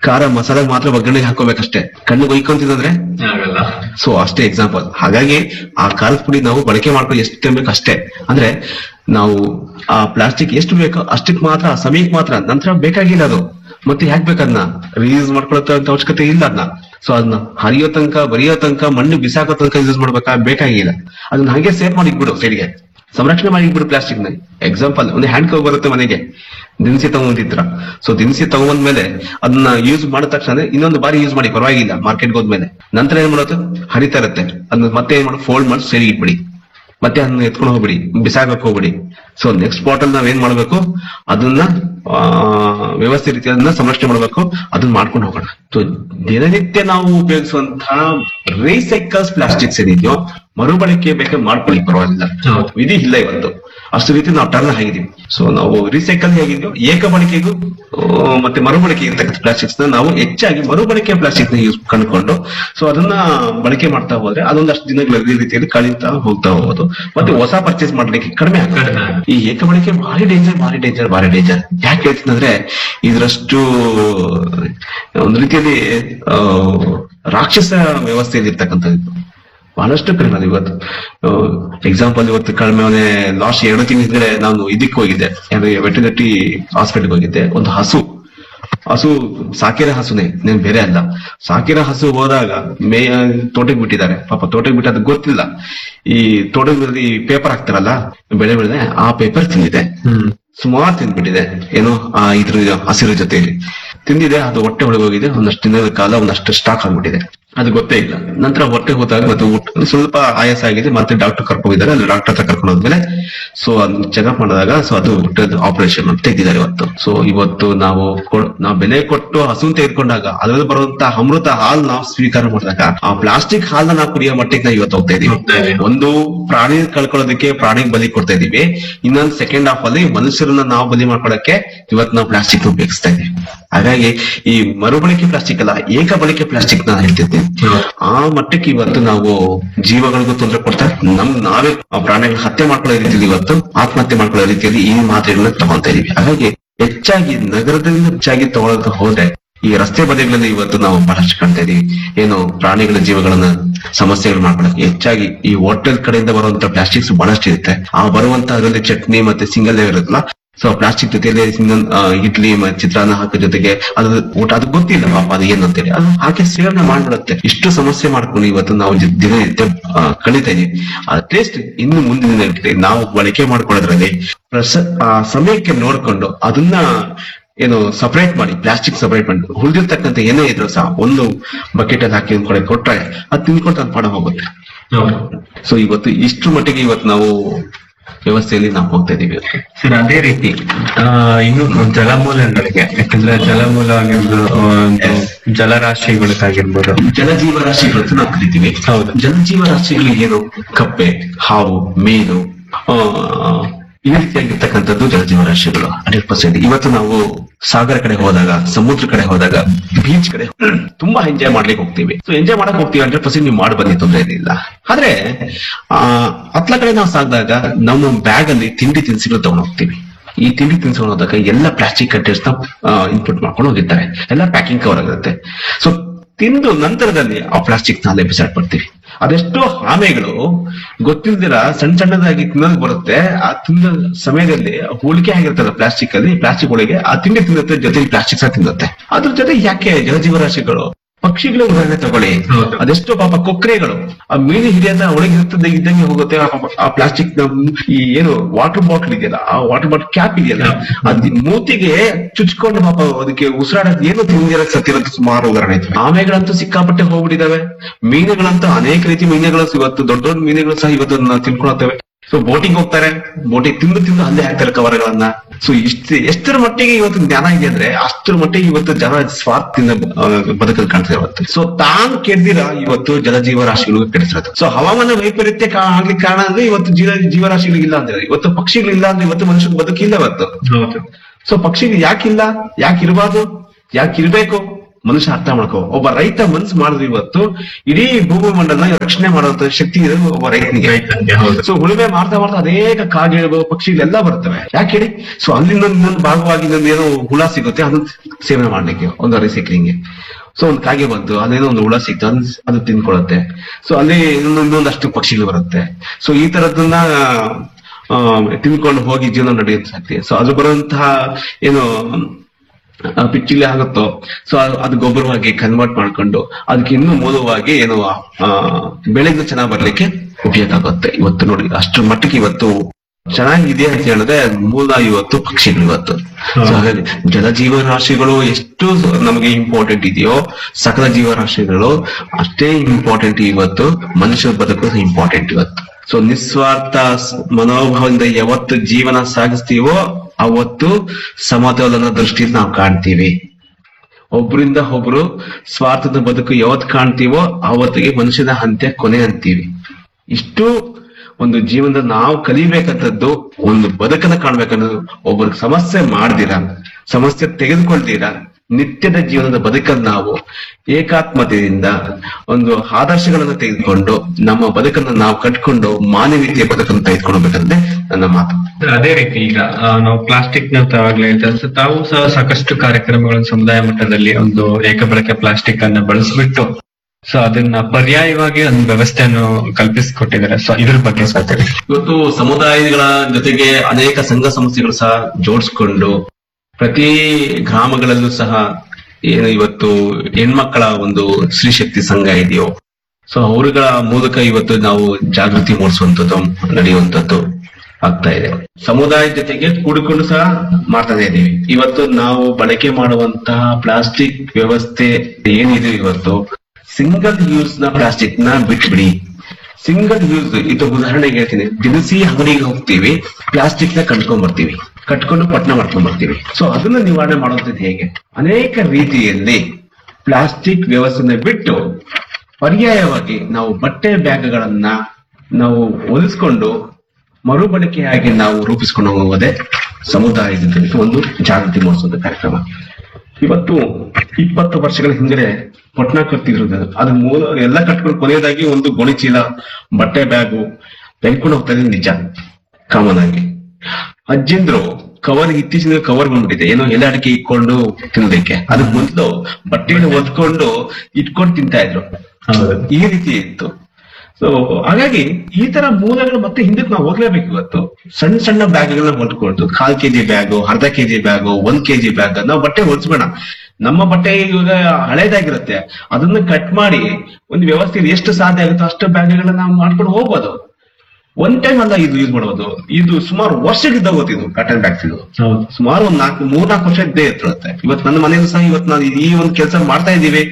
[SPEAKER 4] ಖಾರ ಮಸಾಲೆ ಮಾತ್ರ ಒಗ್ಗರಣೆಗೆ ಹಾಕೋಬೇಕಷ್ಟೇ, ಕಣ್ಣಿಗೆ ಒಯ್ಕೊಂತಿದ್ರೆ
[SPEAKER 3] ಆಗಲ್ಲ.
[SPEAKER 4] ಸೊ ಅಷ್ಟೇ ಎಕ್ಸಾಂಪಲ್. ಹಾಗಾಗಿ ಆ ಖಾರದ ಪುಡಿ ನಾವು ಬಳಕೆ ಮಾಡ್ಕೊಂಡು ಎಷ್ಟು ಬೇಕು ಅಷ್ಟೇ. ಅಂದ್ರೆ ನಾವು ಆ ಪ್ಲಾಸ್ಟಿಕ್ ಎಷ್ಟು ಬೇಕೋ ಅಷ್ಟಕ್ಕೆ ಮಾತ್ರ, ಆ ಸಮಯಕ್ಕೆ ಮಾತ್ರ, ನಂತರ ಬೇಕಾಗಿಲ್ಲ ಅದು. ಮತ್ತೆ ಯಾಕೆ ಬೇಕದನ್ನ ರೀಯೂಸ್ ಮಾಡ್ಕೊಳ್ಳೋ ಅವಶ್ಯಕತೆ ಇಲ್ಲ ಅದನ್ನ. ಸೊ ಅದನ್ನ ಹರಿಯೋ ತನಕ ಬರಿಯೋ ತನಕ ಮಣ್ಣು ಬಿಸಾಕೋ ತನಕ ಯೂಸ್ ಮಾಡ್ಬೇಕಾ ಬೇಕಾಗಿಲ್ಲ. ಅದನ್ನ ಹಾಗೆ ಸೇವ್ ಮಾಡಿ ಇಟ್ಬಿಡು, ಸೈಡ್ಗೆ ಸಂರಕ್ಷಣೆ ಮಾಡಿ ಇಟ್ಬಿಡು ಪ್ಲಾಸ್ಟಿಕ್ ನ. ಎಕ್ಸಾಂಪಲ್, ಒಂದು ಹ್ಯಾಂಡ್ ಕವರ್ ಬರುತ್ತೆ ಮನೆಗೆ, ದಿನಸಿ ತಗೊಂಡಿದ್ರ. ಸೊ ದಿನಸಿ ತಗೊಂಡ್ಮೇಲೆ ಅದನ್ನ ಯೂಸ್ ಮಾಡಿದ ತಕ್ಷಣ ಇನ್ನೊಂದು ಬಾರಿ ಯೂಸ್ ಮಾಡಿ ಪರವಾಗಿಲ್ಲ, ಮಾರ್ಕೆಟ್ಗೆ ಹೋದ್ಮೇಲೆ. ನಂತರ ಏನ್ ಮಾಡೋದು, ಹರಿತಾ ಇರುತ್ತೆ, ಅದನ್ನ ಮತ್ತೆ ಏನ್ ಮಾಡೋದು, ಫೋಲ್ಡ್ ಮಾಡಿ ಸೈಡ್ ಇಟ್ಬಿಡಿ. ಮತ್ತೆ ಅದನ್ನ ಎತ್ಕೊಂಡು ಹೋಗ್ಬಿಡಿ, ಬಿಸಾಕಕ್ ಹೋಗ್ಬಿಡಿ. ಸೊ ನೆಕ್ಸ್ಟ್ ಬಾಟಲ್ ನಾವ್ ಏನ್ ಮಾಡ್ಬೇಕು, ಅದನ್ನ ಆ ವ್ಯವಸ್ಥೆ ರೀತಿ ಅದನ್ನ ಸಂರಕ್ಷಣೆ ಮಾಡ್ಬೇಕು, ಅದನ್ನ ಮಾಡ್ಕೊಂಡು ಹೋಗೋಣ. ಸೊ ದಿನನಿತ್ಯ ನಾವು ಉಪಯೋಗಿಸುವಂತಹ ರೀಸೈಕಲ್ಸ್ ಪ್ಲಾಸ್ಟಿಕ್ಸ್ ಏನಿದೆಯೋ ಮರುಬಳಕೆ ಬೇಕಾದ್ರೆ ಮಾಡ್ಕೊಳ್ಳಿ, ಪರವಾಗಿಲ್ಲ, ವಿಧಿ ಇಲ್ಲ ಇವತ್ತು. ಅಷ್ಟು ರೀತಿ ನಾವು ಟರ್ನ್ ಆಗಿದೀವಿ. ಸೊ ನಾವು ರೀಸೈಕಲ್ ಹೇಗಿದ್ಯೋ ಏಕ ಬಳಕೆಗೂ ಮತ್ತೆ ಮರುಬಳಕೆ ಇರ್ತಕ್ಕಂಥ ಪ್ಲಾಸ್ಟಿಕ್ಸ್ ನ ನಾವು ಹೆಚ್ಚಾಗಿ ಮರುಬಳಕೆ ಪ್ಲಾಸ್ಟಿಕ್ ನ ಯೂಸ್ ಕಂಡುಕೊಂಡು ಸೊ ಅದನ್ನ ಬಳಕೆ ಮಾಡ್ತಾ ಹೋದ್ರೆ ಅದೊಂದಷ್ಟು ದಿನಗಳ ರೀತಿಯಲ್ಲಿ ಕಳೀತಾ ಹೋಗ್ತಾ ಹೋಗೋದು. ಮತ್ತೆ ಹೊಸ ಪರ್ಚೇಸ್ ಮಾಡ್ಲಿಕ್ಕೆ ಕಡಿಮೆ ಆಗುತ್ತೆ. ಈ ಏಕ ಬಳಕೆ ಭಾರಿ ಡೇಂಜರ್, ಭಾರಿ ಡೇಂಜರ್, ಭಾರಿ ಡೇಂಜರ್. ಯಾಕೆ ಹೇಳ್ತೀನಂದ್ರೆ ಇದರಷ್ಟು ಒಂದು ರೀತಿಯಲ್ಲಿ ಆ ರಾಕ್ಷಸ ವ್ಯವಸ್ಥೆಯಲ್ಲಿ ಇರ್ತಕ್ಕಂಥದ್ದು ಬಹಳಷ್ಟು ಕಡಿಮೆ ಅದು. ಇವತ್ತು ಎಕ್ಸಾಂಪಲ್, ಇವತ್ತು ಕಡಿಮೆ ಲಾಸ್ಟ್ ಎರಡು ತಿಂಗಳ ಹಿಂದೆ ನಾನು ಇದಕ್ಕೆ ಹೋಗಿದ್ದೆ, ವೆಟರ್ನರಿ ಹಾಸ್ಪಿಟಲ್ಗೆ ಹೋಗಿದ್ದೆ. ಒಂದು ಹಸು ಹಸು ಸಾಕಿರೋ ಹಸುನೇ, ನೀನ್ ಬೇರೆ ಅಲ್ಲ. ಸಾಕಿರೋ ಹಸು ಹೋದಾಗ ಮೇ ತೋಟಕ್ಕೆ ಬಿಟ್ಟಿದ್ದಾರೆ. ಪಾಪ ತೋಟಕ್ಕೆ ಬಿಟ್ಟು ಅದು ಗೊತ್ತಿಲ್ಲ. ಈ ತೋಟದಲ್ಲಿ ಪೇಪರ್ ಹಾಕ್ತಾರಲ್ಲ ಬೆಳೆ ಬೆಳೆ, ಆ ಪೇಪರ್ ತಿಂದಿದೆ, ಸುಮಾರು ತಿಂದ್ಬಿಟ್ಟಿದೆ. ಏನೋ ಆ ಇದ್ರ ಹಸಿರು ಜೊತೆಯಲ್ಲಿ ತಿಂದಿದೆ. ಅದು ಹೊಟ್ಟೆ ಒಳಗೆ ಹೋಗಿದೆ. ಒಂದಷ್ಟು ದಿನದ ಕಾಲ ಒಂದಷ್ಟು ಸ್ಟಾಕ್ ಆಗ್ಬಿಟ್ಟಿದೆ, ಅದು ಗೊತ್ತೇ ಇಲ್ಲ. ನಂತರ ಹೊಟ್ಟೆ ಹೋದಾಗ ಮತ್ತೆ ಸ್ವಲ್ಪ ಆಯಾಸ ಆಗಿದೆ, ಮತ್ತೆ ಡಾಕ್ಟರ್ ಕರ್ಕೊಂಡು ಹೋಗಿದ್ದಾರೆ. ಅಲ್ಲಿ ಡಾಕ್ಟರ್ ಹತ್ರ ಕರ್ಕೊಂಡು ಹೋದ್ಮೇಲೆ ಸೊ ಅದನ್ನ ಚೆಕ್ಅಪ್ ಮಾಡಿದಾಗ ಸೊ ಅದು ಹುಟ್ಟದ ಆಪರೇಷನ್ ಅಂತ ತೆಗೆದಿದ್ದಾರೆ ಇವತ್ತು. ಸೊ ಇವತ್ತು ನಾವು ನಾವು ಬೆಲೆ ಕೊಟ್ಟು ಹಸುನ್ ತೆಗೆದುಕೊಂಡಾಗ ಅದರಲ್ಲಿ ಬರುವಂತ ಅಮೃತ ಹಾಲ್ ನಾವು ಸ್ವೀಕಾರ ಮಾಡಿದಾಗ ಆ ಪ್ಲಾಸ್ಟಿಕ್ ಹಾಲ್ನ ನಾವು ಕುಡಿಯೋ ಮಟ್ಟಿಗೆ ನಾವು ಇವತ್ತು ಹೋಗ್ತಾ ಇದೀವಿ. ಒಂದು ಪ್ರಾಣಿ ಕಳ್ಕೊಳ್ಳೋದಕ್ಕೆ ಪ್ರಾಣಿಗೆ ಬಲಿ ಕೊಡ್ತಾ ಇದೀವಿ, ಇನ್ನೊಂದು ಸೆಕೆಂಡ್ ಹಾಫ್ ಅಲ್ಲಿ ಮನುಷ್ಯರನ್ನ ನಾವು ಬಲಿ ಮಾಡ್ಕೊಳಕ್ಕೆ ಇವತ್ತು ನಾವು ಪ್ಲಾಸ್ಟಿಕ್ ಉಪಯೋಗಿಸ್ತಾ ಇದೀವಿ. ಹಾಗಾಗಿ ಈ ಮರುಬಳಕೆ ಪ್ಲಾಸ್ಟಿಕ್ ಅಲ್ಲ, ಏಕ ಬಳಕೆ ಪ್ಲಾಸ್ಟಿಕ್ ನಾನು ಹೇಳ್ತಿದ್ದೆ. ಆ ಮಟ್ಟಕ್ಕೆ ಇವತ್ತು ನಾವು ಜೀವಗಳಿಗೂ ತೊಂದರೆ ಕೊಡ್ತಾ ನಮ್ ನಾವೇ ಪ್ರಾಣಿಗಳ ಹತ್ಯೆ ಮಾಡ್ಕೊಳ್ಳೋ ರೀತಿಯಲ್ಲಿ ಇವತ್ತು ಆತ್ಮಹತ್ಯೆ ಮಾಡ್ಕೊಳ್ಳೋ ರೀತಿಯಲ್ಲಿ ಈ ಮಾತ್ರೆಗಳನ್ನ ತಗೊಳ್ತಾ ಇದೀವಿ. ಹಾಗಾಗಿ ಹೆಚ್ಚಾಗಿ ನಗರದಲ್ಲಿ ಹೆಚ್ಚಾಗಿ ತಗೊಳ್ಳೋದು ಹೋದ್ರೆ ಈ ರಸ್ತೆ ಬದಿಗಳಲ್ಲಿ ಇವತ್ತು ನಾವು ಬಹಳಷ್ಟು ಕಾಣ್ತಾ ಇದೀವಿ. ಏನು ಪ್ರಾಣಿಗಳ ಜೀವಗಳನ್ನ ಸಮಸ್ಯೆಗಳು ಮಾಡ್ಕೊಳಕ್ಕೆ ಹೆಚ್ಚಾಗಿ ಈ ಹೋಟೆಲ್ ಕಡೆಯಿಂದ ಬರುವಂತ ಪ್ಲಾಸ್ಟಿಕ್ಸ್ ಬಹಳಷ್ಟು ಇರುತ್ತೆ. ಆ ಬರುವಂತ ಅದರಲ್ಲಿ ಚಟ್ನಿ ಮತ್ತೆ ಸಿಂಗಲ್ ಇರುತ್ತಲ್ಲ, ಸೊ ಪ್ಲಾಸ್ಟಿಕ್ ಜೊತೆಯಲ್ಲಿ ಇಡ್ಲಿ ಮತ್ತೆ ಚಿತ್ರಾನ್ನ ಹಾಕೋ ಜೊತೆಗೆ ಅದು ಊಟ ಅದು ಗೊತ್ತಿಲ್ಲ ಪಾಪ ಅದು ಏನು ಅಂತೇಳಿ ಅದು ಹಾಕಿ ಸೇವನೆ ಮಾಡ್ಬಿಡುತ್ತೆ. ಇಷ್ಟು ಸಮಸ್ಯೆ ಮಾಡ್ಕೊಂಡು ಇವತ್ತು ನಾವು ದಿನನಿತ್ಯ ಕಳೀತಾ ಇದೀವಿ. ಅಟ್ಲೀಸ್ಟ್ ಇನ್ನು ಮುಂದಿನ ದಿನಗಳಲ್ಲಿ ನಾವು ಬಳಕೆ ಮಾಡ್ಕೊಳ್ಳೋದ್ರಲ್ಲಿ ಆ ಸಮಯಕ್ಕೆ ನೋಡ್ಕೊಂಡು ಅದನ್ನ ಏನು ಸಪರೇಟ್ ಮಾಡಿ, ಪ್ಲಾಸ್ಟಿಕ್ ಸಪರೇಟ್ ಮಾಡಿ ಉಳಿದಿರ್ತಕ್ಕಂಥ ಏನೇ ಇದ್ರು ಸಹ ಒಂದು ಬಕೆಟ್ ಅಲ್ಲಿ ಹಾಕಿ ಕೊಡೆ ಕೊಟ್ರೆ ಅದು ತಿನ್ಕೊಂಡು ಅದು ಪಾಡ ಹೋಗುತ್ತೆ. ಸೊ ಇವತ್ತು ಇಷ್ಟು ಮಟ್ಟಿಗೆ ಇವತ್ತು ನಾವು ವ್ಯವಸ್ಥೆಯಲ್ಲಿ ನಾವು ಹೋಗ್ತಾ ಇದೀವಿ
[SPEAKER 3] ಸರ್. ಅದೇ ರೀತಿ ಆ ಇನ್ನು ಜಲಮೂಲಗಳಿಗೆ, ಯಾಕಂದ್ರೆ ಜಲಮೂಲ ಆಗಿರ್ಬೋದು, ಜಲರಾಶಿಗಳಿಗಾಗಿರ್ಬೋದು,
[SPEAKER 4] ಜಲಜೀವರಾಶಿಗಳು ಅಂತ ನಾವು ಕರಿತೀವಿ. ಹೌದು, ಜಲಜೀವರಾಶಿಗಳಿಗೆ ಏನು ಕಪ್ಪೆ, ಹಾವು, ಮೀನು ಆ ಈ ರೀತಿಯಾಗಿರ್ತಕ್ಕಂಥದ್ದು ಜಲಜೀವರಾಶಿಗಳು ಹಂಡ್ರೆಡ್ ಪರ್ಸೆಂಟ್. ಇವತ್ತು ನಾವು ಸಾಗರ ಕಡೆ ಹೋದಾಗ, ಸಮುದ್ರ ಕಡೆ ಹೋದಾಗ, ಬೀಚ್ ಕಡೆ ತುಂಬಾ ಎಂಜಾಯ್ ಮಾಡ್ಲಿಕ್ಕೆ ಹೋಗ್ತೀವಿ. ಸೊ ಎಂಜಾಯ್ ಮಾಡಕ್ ಹೋಗ್ತೀವಿ, ಹಂಡ್ರೆಡ್ ಪರ್ಸೆಂಟ್ ನೀವು ಮಾಡಿ ಬಂದಿ ತೊಂದರೆ ಏನಿಲ್ಲ. ಆದ್ರೆ ಆ ಹತ್ಲ ಕಡೆ ನಾವು ಸಾಗಿದಾಗ ನಮ್ಮ ಬ್ಯಾಗ್ ಅಲ್ಲಿ ತಿಂಡಿ ತಿನಿಸುಗಳು ತಗೊಂಡು ಹೋಗ್ತೀವಿ. ಈ ತಿಂಡಿ ತಿನಿಸುಗಳು ಹೋದಾಗ ಎಲ್ಲ ಪ್ಲಾಸ್ಟಿಕ್ ಕಂಟೈನರ್ಸ್ ನ ಇನ್ಪುಟ್ ಮಾಡ್ಕೊಂಡು ಹೋಗಿರ್ತಾರೆ, ಎಲ್ಲ ಪ್ಯಾಕಿಂಗ್ ಕವರ್ ಆಗಿರುತ್ತೆ. ಸೊ ತಿಂದು ನಂತರದಲ್ಲಿ ಆ ಪ್ಲಾಸ್ಟಿಕ್ ನಾಲೆ ಬಿಸಾಡ್ಬಿಡ್ತೀವಿ. ಅದೆಷ್ಟೋ ಆಮೆಗಳು ಗೊತ್ತಿಲ್ದಿರ ಸಣ್ಣ ಸಣ್ಣದಾಗಿ ತಿನ್ನೋದು ಬರುತ್ತೆ. ಆ ತಿನ್ನ ಸಮಯದಲ್ಲಿ ಹೋಳಿಕೆ ಆಗಿರ್ತಲ್ಲ ಪ್ಲಾಸ್ಟಿಕ್ ಅಲ್ಲಿ, ಪ್ಲಾಸ್ಟಿಕ್ ಒಳಗೆ ಆ ತಿಂಡಿ ತಿನ್ನುತ್ತೆ, ಜೊತೆಗೆ ಪ್ಲಾಸ್ಟಿಕ್ ಸಹ ತಿನ್ನುತ್ತೆ. ಅದ್ರ ಜೊತೆ ಯಾಕೆ ಜಲಜೀವರಾಶಿಗಳು, ಪಕ್ಷಿಗಳ ಉದಾಹರಣೆ ತಗೊಳ್ಳಿ, ಅದೆಷ್ಟೋ ಪಾಪ ಕೊಕ್ರೆಗಳು ಆ ಮೀನು ಹಿಡಿಯದ ಒಳಗೆ ಇರ್ತದೆ ಇದ್ದಂಗೆ ಹೋಗುತ್ತೆ. ಆ ಪ್ಲಾಸ್ಟಿಕ್ ಈ ಏನು ವಾಟರ್ ಬಾಟಲ್ ಇದೆಯಲ್ಲ, ಆ ವಾಟರ್ ಬಾಟಲ್ ಕ್ಯಾಪ್ ಇದೆಯಲ್ಲ, ಅದ್ ಮೂತಿಗೆ ಚುಚ್ಕೊಂಡು ಪಾಪ ಅದಕ್ಕೆ ಉಸಿರಾಡೋದು ಏನು ತಿಂದಿರಕ್ ಸತ್ತಿರೋದು ಸುಮಾರು ಉದಾಹರಣೆ ಇದೆ. ಆಮೆಗಳಂತೂ ಸಿಕ್ಕಾಪಟ್ಟೆ ಹೋಗ್ಬಿಟ್ಟಿದಾವೆ. ಮೀನುಗಳಂತೂ ಅನೇಕ ರೀತಿ ಮೀನುಗಳು ಇವತ್ತು ದೊಡ್ಡ ದೊಡ್ಡ ಮೀನುಗಳು ಸಹ ಇವತ್ತು ತಿನ್ಕೊಳ್ತವೆ. ಸೊ ಬೋಟಿಂಗ್ ಹೋಗ್ತಾರೆ, ಬೋಟಿಂಗ್ ತಿಂದು ತಿಂದು ಅಲ್ಲೇ ಹಾಕ್ತಾರೆ ಕವರ್ಗಳನ್ನ. ಸೊ ಇಷ್ಟ ಎಷ್ಟರ ಮಟ್ಟಿಗೆ ಇವತ್ತು ಜ್ಞಾನ ಇದೆ ಅಂದ್ರೆ ಅಷ್ಟರ ಮಟ್ಟಿಗೆ ಇವತ್ತು ಜನ ಸ್ವಾರ್ಥದಿಂದ ಬದುಕಲು ಕಾಣ್ತಾರೆ ಇವತ್ತು. ಸೊ ತಾನು ಕೆಡ್ದಿರ ಇವತ್ತು ಜಲಜೀವರಾಶಿಗಳು ಕೆಡಿಸಿರೋದು. ಸೊ ಹವಾಮಾನ ವೈಪರೀತ್ಯ ಆಗ್ಲಿಕ್ಕೆ ಕಾರಣ ಅಂದ್ರೆ ಇವತ್ತು ಜೀವ ಜೀವರಾಶಿಗಳಿಲ್ಲ ಅಂದ್ರೆ, ಇವತ್ತು ಪಕ್ಷಿಗಳಿಲ್ಲ ಅಂದ್ರೆ ಇವತ್ತು ಮನುಷ್ಯನ ಬದುಕಿಲ್ಲ ಇವತ್ತು. ಸೊ ಪಕ್ಷಿಗಳು ಯಾಕಿಲ್ಲ, ಯಾಕೆ ಇರಬಾರ್ದು, ಯಾಕೆ ಇರ್ಬೇಕು, ಮನುಷ್ಯ ಅರ್ಥ ಮಾಡ್ಕೋ. ಒಬ್ಬ ರೈತ ಮನ್ಸು ಮಾಡಿದ್ರೆ ಇವತ್ತು ಇಡೀ ಭೂಮಿ ಮಂಡಲ ರಕ್ಷಣೆ ಮಾಡುವಂತ ಶಕ್ತಿ ಇದೆ ಒಬ್ಬ ರೈತನಿಗೆ. ಸೊ ಉಳುಮೆ ಮಾಡ್ತಾ ಮಾಡ್ತಾ ಅನೇಕ ಕಾಗೆಗಳು, ಪಕ್ಷಿಗಳೆಲ್ಲ ಬರ್ತವೆ. ಯಾಕೆ ಹೇಳಿ, ಸೊ ಅಲ್ಲಿಂದ ಇನ್ನೊಂದು ಭಾಗವಾಗಿ ಇನ್ನೊಂದು ಏನೋ ಹುಳ ಸಿಗುತ್ತೆ, ಅದನ್ನ ಸೇವನೆ ಮಾಡ್ಲಿಕ್ಕೆ, ಒಂದು ರೀಸೈಕ್ಲಿಂಗ್ಗೆ. ಸೊ ಒಂದು ಕಾಗೆ ಬಂತು, ಅದೇನೋ ಒಂದು ಹುಳ ಸಿಕ್ತು, ಅದು ಅದು ತಿನ್ಕೊಳ್ಳುತ್ತೆ. ಸೊ ಅಲ್ಲಿ ಇನ್ನೊಂದು ಇನ್ನೊಂದಷ್ಟು ಪಕ್ಷಿಗಳು ಬರುತ್ತೆ. ಸೊ ಈ ತರದನ್ನ ಆ ತಿನ್ಕೊಂಡು ಹೋಗಿ ಜೀವನ ನಡೆಯುತ್ತೆ ಸಾಧ್ಯ. ಸೊ ಅದು ಬರುವಂತಹ ಏನು ಪಿಚ್ಚಿಲಿ ಆಗುತ್ತೋ, ಸೊ ಅದು ಗೊಬ್ಬರವಾಗಿ ಕನ್ವರ್ಟ್ ಮಾಡ್ಕೊಂಡು ಅದಕ್ಕೆ ಇನ್ನೂ ಮೂಲವಾಗಿ ಏನು ಆ ಬೆಳೆಗಳು ಚೆನ್ನಾಗಿ ಬರ್ಲಿಕ್ಕೆ ಉಪಯೋಗ ಆಗುತ್ತೆ. ಇವತ್ತು ನೋಡಿ ಅಷ್ಟರ ಮಟ್ಟಿಗೆ ಇವತ್ತು ಚೆನ್ನಾಗಿದೆ ಅಂತ ಹೇಳಿದ್ರೆ ಮೂಲ ಇವತ್ತು ಪಕ್ಷಿಗಳು ಇವತ್ತು. ಸೊ ಹಾಗಾಗಿ ಜಲಜೀವರಾಶಿಗಳು ಎಷ್ಟು ನಮಗೆ ಇಂಪಾರ್ಟೆಂಟ್ ಇದೆಯೋ ಸಕಲ ಜೀವರಾಶಿಗಳು ಅಷ್ಟೇ ಇಂಪಾರ್ಟೆಂಟ್ ಇವತ್ತು. ಮನುಷ್ಯ ಬದುಕು ಇಂಪಾರ್ಟೆಂಟ್ ಇವತ್ತು. ಸೊ ನಿಸ್ವಾರ್ಥ ಮನೋಭಾವದಿಂದ ಯಾವತ್ತು ಜೀವನ ಸಾಗಿಸ್ತೀವೋ ಅವತ್ತು ಸಮತೋಲನ ದೃಷ್ಟಿಯಲ್ಲಿ ನಾವು ಕಾಣ್ತೀವಿ. ಒಬ್ಬರಿಂದ ಒಬ್ರು ಸ್ವಾರ್ಥದ ಬದುಕು ಯಾವತ್ತು ಕಾಣ್ತೀವೋ ಅವತ್ತಿಗೆ ಮನುಷ್ಯನ ಅಂತ್ಯ ಕೊನೆ ಅಂತೀವಿ. ಇಷ್ಟು ಒಂದು ಜೀವನದಲ್ಲಿ ನಾವು ಕಲಿಬೇಕಂತದ್ದು, ಒಂದು ಬದುಕನ್ನ ಕಾಣ್ಬೇಕನ್ನೋದು, ಒಬ್ಬರಿಗೆ ಸಮಸ್ಯೆ ಮಾಡ್ದಿರಾ, ಸಮಸ್ಯೆ ತೆಗೆದುಕೊಳ್ತೀರಾ, ನಿತ್ಯದ ಜೀವನದ ಬದುಕನ್ನು ನಾವು ಏಕಾತ್ಮತೆಯಿಂದ ಒಂದು ಆದರ್ಶಗಳನ್ನು ತೆಗೆದುಕೊಂಡು ನಮ್ಮ ಬದುಕನ್ನು ನಾವು ಕಟ್ಕೊಂಡು ಮಾನವೀಯತೆಯ ಬದುಕನ್ನು ತೆಗೆದುಕೊಳ್ಬೇಕಂದ್ರೆ ನನ್ನ ಮಾತು.
[SPEAKER 3] ಅದೇ ರೀತಿ ಈಗ ನಾವು ಪ್ಲಾಸ್ಟಿಕ್ ನ ತಾವಾಗ್ಲೇ ಹೇಳ್ತಾ ತಾವು ಸಹ ಸಾಕಷ್ಟು ಕಾರ್ಯಕ್ರಮಗಳನ್ನು ಸಮುದಾಯ ಮಟ್ಟದಲ್ಲಿ ಒಂದು ಏಕಬಳಕೆ ಪ್ಲಾಸ್ಟಿಕ್ ಅನ್ನ ಬಳಸ್ಬಿಟ್ಟು ಸೊ ಅದನ್ನ ಪರ್ಯಾಯವಾಗಿ ಒಂದು ವ್ಯವಸ್ಥೆಯನ್ನು ಕಲ್ಪಿಸಿಕೊಟ್ಟಿದ್ದಾರೆ. ಸೊ ಇದ್ರ ಬಗ್ಗೆ ಸಾಧ್ಯ
[SPEAKER 4] ಇವತ್ತು ಸಮುದಾಯಗಳ ಜೊತೆಗೆ ಅನೇಕ ಸಂಘ ಸಂಸ್ಥೆಗಳು ಸಹ ಜೋಡಿಸ್ಕೊಂಡು ಪ್ರತಿ ಗ್ರಾಮಗಳಲ್ಲೂ ಸಹ ಏನು ಇವತ್ತು ಹೆಣ್ಮಕ್ಕಳ ಒಂದು ಸ್ತ್ರೀ ಶಕ್ತಿ ಸಂಘ ಇದೆಯೋ, ಸೊ ಅವರುಗಳ ಮೂಲಕ ಇವತ್ತು ನಾವು ಜಾಗೃತಿ ಮೂಡಿಸುವಂತದ್ದು ನಡೆಯುವಂತದ್ದು ಆಗ್ತಾ ಇದೆ. ಸಮುದಾಯದ ಜೊತೆಗೆ ಕೂಡಿಕೊಂಡು ಸಹ ಮಾಡ್ತಾನೆ ಇದೀವಿ. ಇವತ್ತು ನಾವು ಬಳಕೆ ಮಾಡುವಂತಹ ಪ್ಲಾಸ್ಟಿಕ್ ವ್ಯವಸ್ಥೆ ಏನಿದೆ ಇವತ್ತು ಸಿಂಗಲ್ ಯೂಸ್ ನ ಪ್ಲಾಸ್ಟಿಕ್ ನ ಬಿಟ್ಬಿಡಿ. ಸಿಂಗಲ್ ಯೂಸ್ ಇದು ಉದಾಹರಣೆಗೆ ಹೇಳ್ತೀನಿ, ದಿನಸಿ ಅಂಗಡಿಗೆ ಹೋಗ್ತೀವಿ, ಪ್ಲಾಸ್ಟಿಕ್ ನ ಕಟ್ಕೊಂಡ್ ಬರ್ತೀವಿ, ಕಟ್ಕೊಂಡು ಪಟ್ನ ಮಾಡ್ಕೊಂಡ್ ಬರ್ತೀವಿ. ಸೊ ಅದನ್ನ ನಿವಾರಣೆ ಮಾಡುವಂಥದ್ದು ಹೇಗೆ? ಅನೇಕ ರೀತಿಯಲ್ಲಿ ಪ್ಲಾಸ್ಟಿಕ್ ವ್ಯವಸ್ಥೆನ ಬಿಟ್ಟು ಪರ್ಯಾಯವಾಗಿ ನಾವು ಬಟ್ಟೆ ಬ್ಯಾಗ್ಗಳನ್ನ ನಾವು ಹೊಲಿಸ್ಕೊಂಡು ಮರುಬಳಕೆಯಾಗಿ ನಾವು ರೂಪಿಸ್ಕೊಂಡು ಹೋಗೋದೇ ಸಮುದಾಯದ ಒಂದು ಜಾಗೃತಿ ಮೂಡಿಸುವಂತ ಕಾರ್ಯಕ್ರಮ. ಇವತ್ತು ಇಪ್ಪತ್ತು ವರ್ಷಗಳ ಹಿಂದೆ ಪಟ್ನ ಕಟ್ತಿದ್ರು, ಅದು ಮೂಲ ಎಲ್ಲ ಕಟ್ಕೊಂಡು ಕೊನೆಯದಾಗಿ ಒಂದು ಗೋಣಿ ಚೀಲ ಬಟ್ಟೆ ಬ್ಯಾಗು ಬೆಂಕೊಂಡು ಹೋಗ್ತಾ ಇದೆ ನಿಜ. ಕಾಮನ್ ಆಗಿ ಅಜ್ಜಿಂದ್ರು ಕವರ್, ಇತ್ತೀಚಿನ ಕವರ್ ಬಂದ್ಬಿಟ್ಟಿದೆ, ಏನೋ ಎಲೆ ಅಡಿಕೆ ಇಟ್ಕೊಂಡು ತಿನ್ನೋದಕ್ಕೆ. ಅದಕ್ ಮೊದಲು ಬಟ್ಟೆಯನ್ನು ಒದ್ಕೊಂಡು ಇಟ್ಕೊಂಡು ತಿಂತಾ ಇದ್ರು, ಈ ರೀತಿ ಇತ್ತು. ಸೊ ಹಾಗಾಗಿ ಈ ತರ ಮೂಲಗಳು ಮತ್ತೆ ಹಿಂದಕ್ಕೆ ನಾವು ಹೋಗ್ಲೇಬೇಕು. ಇವತ್ತು ಸಣ್ಣ ಸಣ್ಣ ಬ್ಯಾಗ್ಗಳನ್ನ ಹೊಲ್ಕೊಂಡು ಕಾಲ್ ಕೆಜಿ ಬ್ಯಾಗು, ಅರ್ಧ ಕೆಜಿ ಬ್ಯಾಗು, ಒಂದ್ ಕೆಜಿ ಬ್ಯಾಗ್ ನಾವು ಬಟ್ಟೆ ಹೊಲ್ಸ್ಬೇಡ. ನಮ್ಮ ಬಟ್ಟೆ ಇವಾಗ ಹಳೇದಾಗಿರುತ್ತೆ, ಅದನ್ನ ಕಟ್ ಮಾಡಿ ಒಂದು ವ್ಯವಸ್ಥೆ ಎಷ್ಟು ಸಾಧ್ಯ ಆಗುತ್ತೋ ಅಷ್ಟು ಬ್ಯಾಗ್ಗಳನ್ನ ನಾವು ಮಾಡ್ಕೊಂಡು ಹೋಗ್ಬೋದು. ಒನ್ ಟೈಮ್ ಅಲ್ಲ ಇದು ಯೂಸ್ ಮಾಡೋದು, ಇದು ಸುಮಾರು ವರ್ಷದಿಂದ ಗೊತ್ತಿದ್ದು ಕಾಟನ್ ಬ್ಯಾಗ್ಸ್. ಇದು ಸುಮಾರು ಒಂದ್ ನಾಲ್ಕು ಮೂರ್ ನಾಲ್ಕು ವರ್ಷ ಇದ್ದೇ ಇರುತ್ತೆ. ಇವತ್ತು ನನ್ನ ಮನೆಯಲ್ಲೂ ಸಹ ಇವತ್ತು ನಾನು ಈ ಒಂದು ಕೆಲಸ ಮಾಡ್ತಾ ಇದ್ದೀವಿ.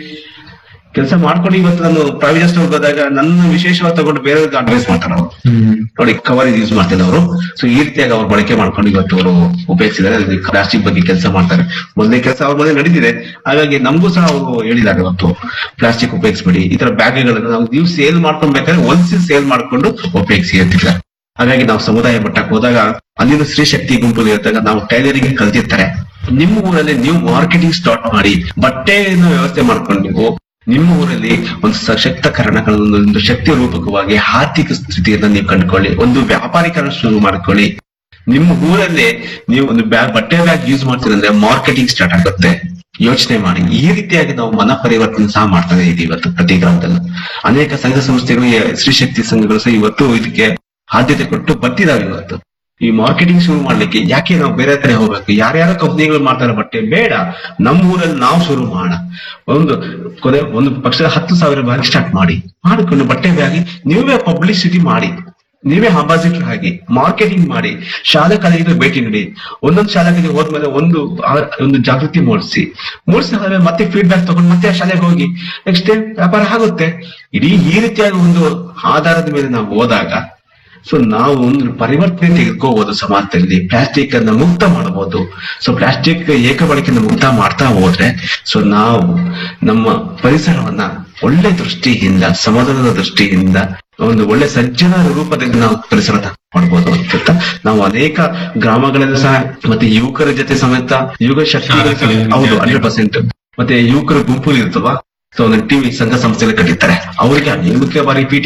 [SPEAKER 4] ಕೆಲಸ ಮಾಡ್ಕೊಂಡು ಇವತ್ತು ನಾನು ಪ್ರಾವಿಷನ್ ಸ್ಟೋರ್ ಹೋದಾಗ ನನ್ನ ವಿಶೇಷವಾಗಿ ತಗೊಂಡು ಬೇರೆಯವ್ರಿಗೆ ಅಡ್ವೈಸ್ ಮಾಡ್ತಾರೆ. ಅವರು ನೋಡಿ ಕವರ್ ಯೂಸ್ ಮಾಡ್ತಿಲ್ಲ ಅವರು. ಸೊ ಈ ರೀತಿಯಾಗಿ ಅವ್ರು ಬಳಕೆ ಮಾಡ್ಕೊಂಡು ಇವತ್ತು ಅವರು ಉಪಯೋಗಿಸಿದ್ದಾರೆ. ಪ್ಲಾಸ್ಟಿಕ್ ಬಗ್ಗೆ ಕೆಲಸ ಮಾಡ್ತಾರೆ. ಮೊದಲನೇ ಕೆಲಸ ಅವ್ರ ಮನೆ ನಡೀತಿದೆ. ಹಾಗಾಗಿ ನಮಗೂ ಸಹ ಅವರು ಹೇಳಿದ್ದಾರೆ ಇವತ್ತು ಪ್ಲಾಸ್ಟಿಕ್ ಉಪಯೋಗಿಸ್ಬೇಡಿ, ಈ ತರ ಬ್ಯಾಗ್ಗಳನ್ನು ನಾವು ನೀವು ಸೇಲ್ ಮಾಡ್ಕೊಳ್ಬೇಕಾದ್ರೆ ಒಂದ್ಸಿ ಸೇಲ್ ಮಾಡ್ಕೊಂಡು ಉಪಯೋಗಿಸಿ ಅಂತಿದ್ದಾರೆ. ಹಾಗಾಗಿ ನಾವು ಸಮುದಾಯ ಮಟ್ಟಕ್ಕೆ ಹೋದಾಗ ಅಲ್ಲಿನ ಸ್ತ್ರೀ ಶಕ್ತಿ ಗುಂಪು ಇರುತ್ತಾಗ ನಾವು ಟೈಲರಿಂಗ್ ಕಲ್ತಿರ್ತಾರೆ. ನಿಮ್ಮ ಊರಲ್ಲಿ ನೀವು ಮಾರ್ಕೆಟಿಂಗ್ ಸ್ಟಾರ್ಟ್ ಮಾಡಿ ಬಟ್ಟೆಯನ್ನು ವ್ಯವಸ್ಥೆ ಮಾಡ್ಕೊಂಡು ನೀವು ನಿಮ್ಮ ಊರಲ್ಲಿ ಒಂದು ಸಶಕ್ತಕರಣಗಳನ್ನು ಒಂದು ಶಕ್ತಿ ರೂಪಕವಾಗಿ ಆರ್ಥಿಕ ಸ್ಥಿತಿಯನ್ನ ನೀವು ಕಂಡುಕೊಳ್ಳಿ, ಒಂದು ವ್ಯಾಪಾರೀಕರಣ ಶುರು ಮಾಡ್ಕೊಳ್ಳಿ. ನಿಮ್ಮ ಊರಲ್ಲೇ ನೀವು ಒಂದು ಬ್ಯಾಗ್ ಬಟ್ಟೆ ಬ್ಯಾಗ್ ಯೂಸ್ ಮಾಡ್ತೀರಂದ್ರೆ ಮಾರ್ಕೆಟಿಂಗ್ ಸ್ಟಾರ್ಟ್ ಆಗುತ್ತೆ. ಯೋಚನೆ ಮಾಡಿ. ಈ ರೀತಿಯಾಗಿ ನಾವು ಮನ ಪರಿವರ್ತನೆ ಸಹ ಮಾಡ್ತಾನೆ ಇದೀವಿ ಇವತ್ತು ಪ್ರತಿ ಗ್ರಾಮದಲ್ಲೂ. ಅನೇಕ ಸಂಘ ಸಂಸ್ಥೆಗಳು, ಸ್ತ್ರೀ ಶಕ್ತಿ ಸಂಘಗಳು ಸಹ ಇವತ್ತು ಇದಕ್ಕೆ ಆದ್ಯತೆ ಕೊಟ್ಟು ಬರ್ತಿದಾವೆ. ಇವತ್ತು ಈ ಮಾರ್ಕೆಟಿಂಗ್ ಶುರು ಮಾಡ್ಲಿಕ್ಕೆ ಯಾಕೆ ನಾವು ಬೇರೆ ಕಡೆ ಹೋಗ್ಬೇಕು? ಯಾರ್ಯಾರೋ ಕಂಪ್ನಿಗಳು ಮಾಡ್ತಾರೆ ಬಟ್ಟೆ, ಬೇಡ ನಮ್ಮ ಊರಲ್ಲಿ ನಾವು ಶುರು ಮಾಡೋಣ. ಒಂದು ಕೊನೆ ಒಂದು ಪಕ್ಷದ ಹತ್ತು ಸಾವಿರ ಬ್ಯಾಗ್ ಸ್ಟಾರ್ಟ್ ಮಾಡಿ ಮಾಡಿಕೊಂಡು ಬಟ್ಟೆ ಬ್ಯಾಗಿ ನೀವೇ ಪಬ್ಲಿಸಿಟಿ ಮಾಡಿ, ನೀವೇ ಅಂಬಾಸಿಡರ್ ಆಗಿ ಮಾರ್ಕೆಟಿಂಗ್ ಮಾಡಿ, ಶಾಲಾ ಕಾಲೇಜಿಗೆ ಭೇಟಿ ನೀಡಿ. ಒಂದೊಂದು ಶಾಲೆಗೆ ಹೋದ್ಮೇಲೆ ಒಂದು ಒಂದು ಜಾಗೃತಿ ಮೂಡಿಸಿ ಮೂಡಿಸಿದ್ರೆ ಮತ್ತೆ ಫೀಡ್ಬ್ಯಾಕ್ ತಗೊಂಡು ಮತ್ತೆ ಆ ಶಾಲೆಗೆ ಹೋಗಿ ನೆಕ್ಸ್ಟ್ ಟೈಮ್ ವ್ಯಾಪಾರ ಆಗುತ್ತೆ. ಇಡೀ ಈ ರೀತಿಯಾಗಿ ಒಂದು ಆಧಾರದ ಮೇಲೆ ನಾವು ಹೋದಾಗ ಸೊ ನಾವು ಒಂದು ಪರಿವರ್ತನೆ ತೆಗೆದುಕೋಬಹುದು. ಸಮಾಜದಲ್ಲಿ ಪ್ಲಾಸ್ಟಿಕ್ ಅನ್ನ ಮುಕ್ತ ಮಾಡಬಹುದು. ಸೊ ಪ್ಲಾಸ್ಟಿಕ್ ಏಕ ಬಳಕೆಯನ್ನು ಮುಕ್ತ ಮಾಡ್ತಾ ಹೋದ್ರೆ ಸೊ ನಾವು ನಮ್ಮ ಪರಿಸರವನ್ನ ಒಳ್ಳೆ ದೃಷ್ಟಿಯಿಂದ, ಸಮಾಧಾನದ ದೃಷ್ಟಿಯಿಂದ, ಒಂದು ಒಳ್ಳೆ ಸಜ್ಜನ ರೂಪದಲ್ಲಿ ನಾವು ಪರಿಸರ ಮಾಡ್ಬೋದು ಅಂತ ನಾವು ಅನೇಕ ಗ್ರಾಮಗಳಲ್ಲೂ ಸಹ ಮತ್ತೆ ಯುವಕರ ಜೊತೆ ಸಮೇತ ಯುವ ಶಕ್ತಿ ಹೌದು ಹಂಡ್ರೆಡ್ ಪರ್ಸೆಂಟ್ ಮತ್ತೆ ಯುವಕರ ಗುಂಪು ಇರ್ತವ. ಸೊ ಒಂದು ಟಿವಿ ಸಂಘ ಸಂಸ್ಥೆಗಳು ಕಟ್ಟಿರ್ತಾರೆ, ಅವರಿಗೆ ಮುಖ್ಯ ಬಾರಿ ಪಿ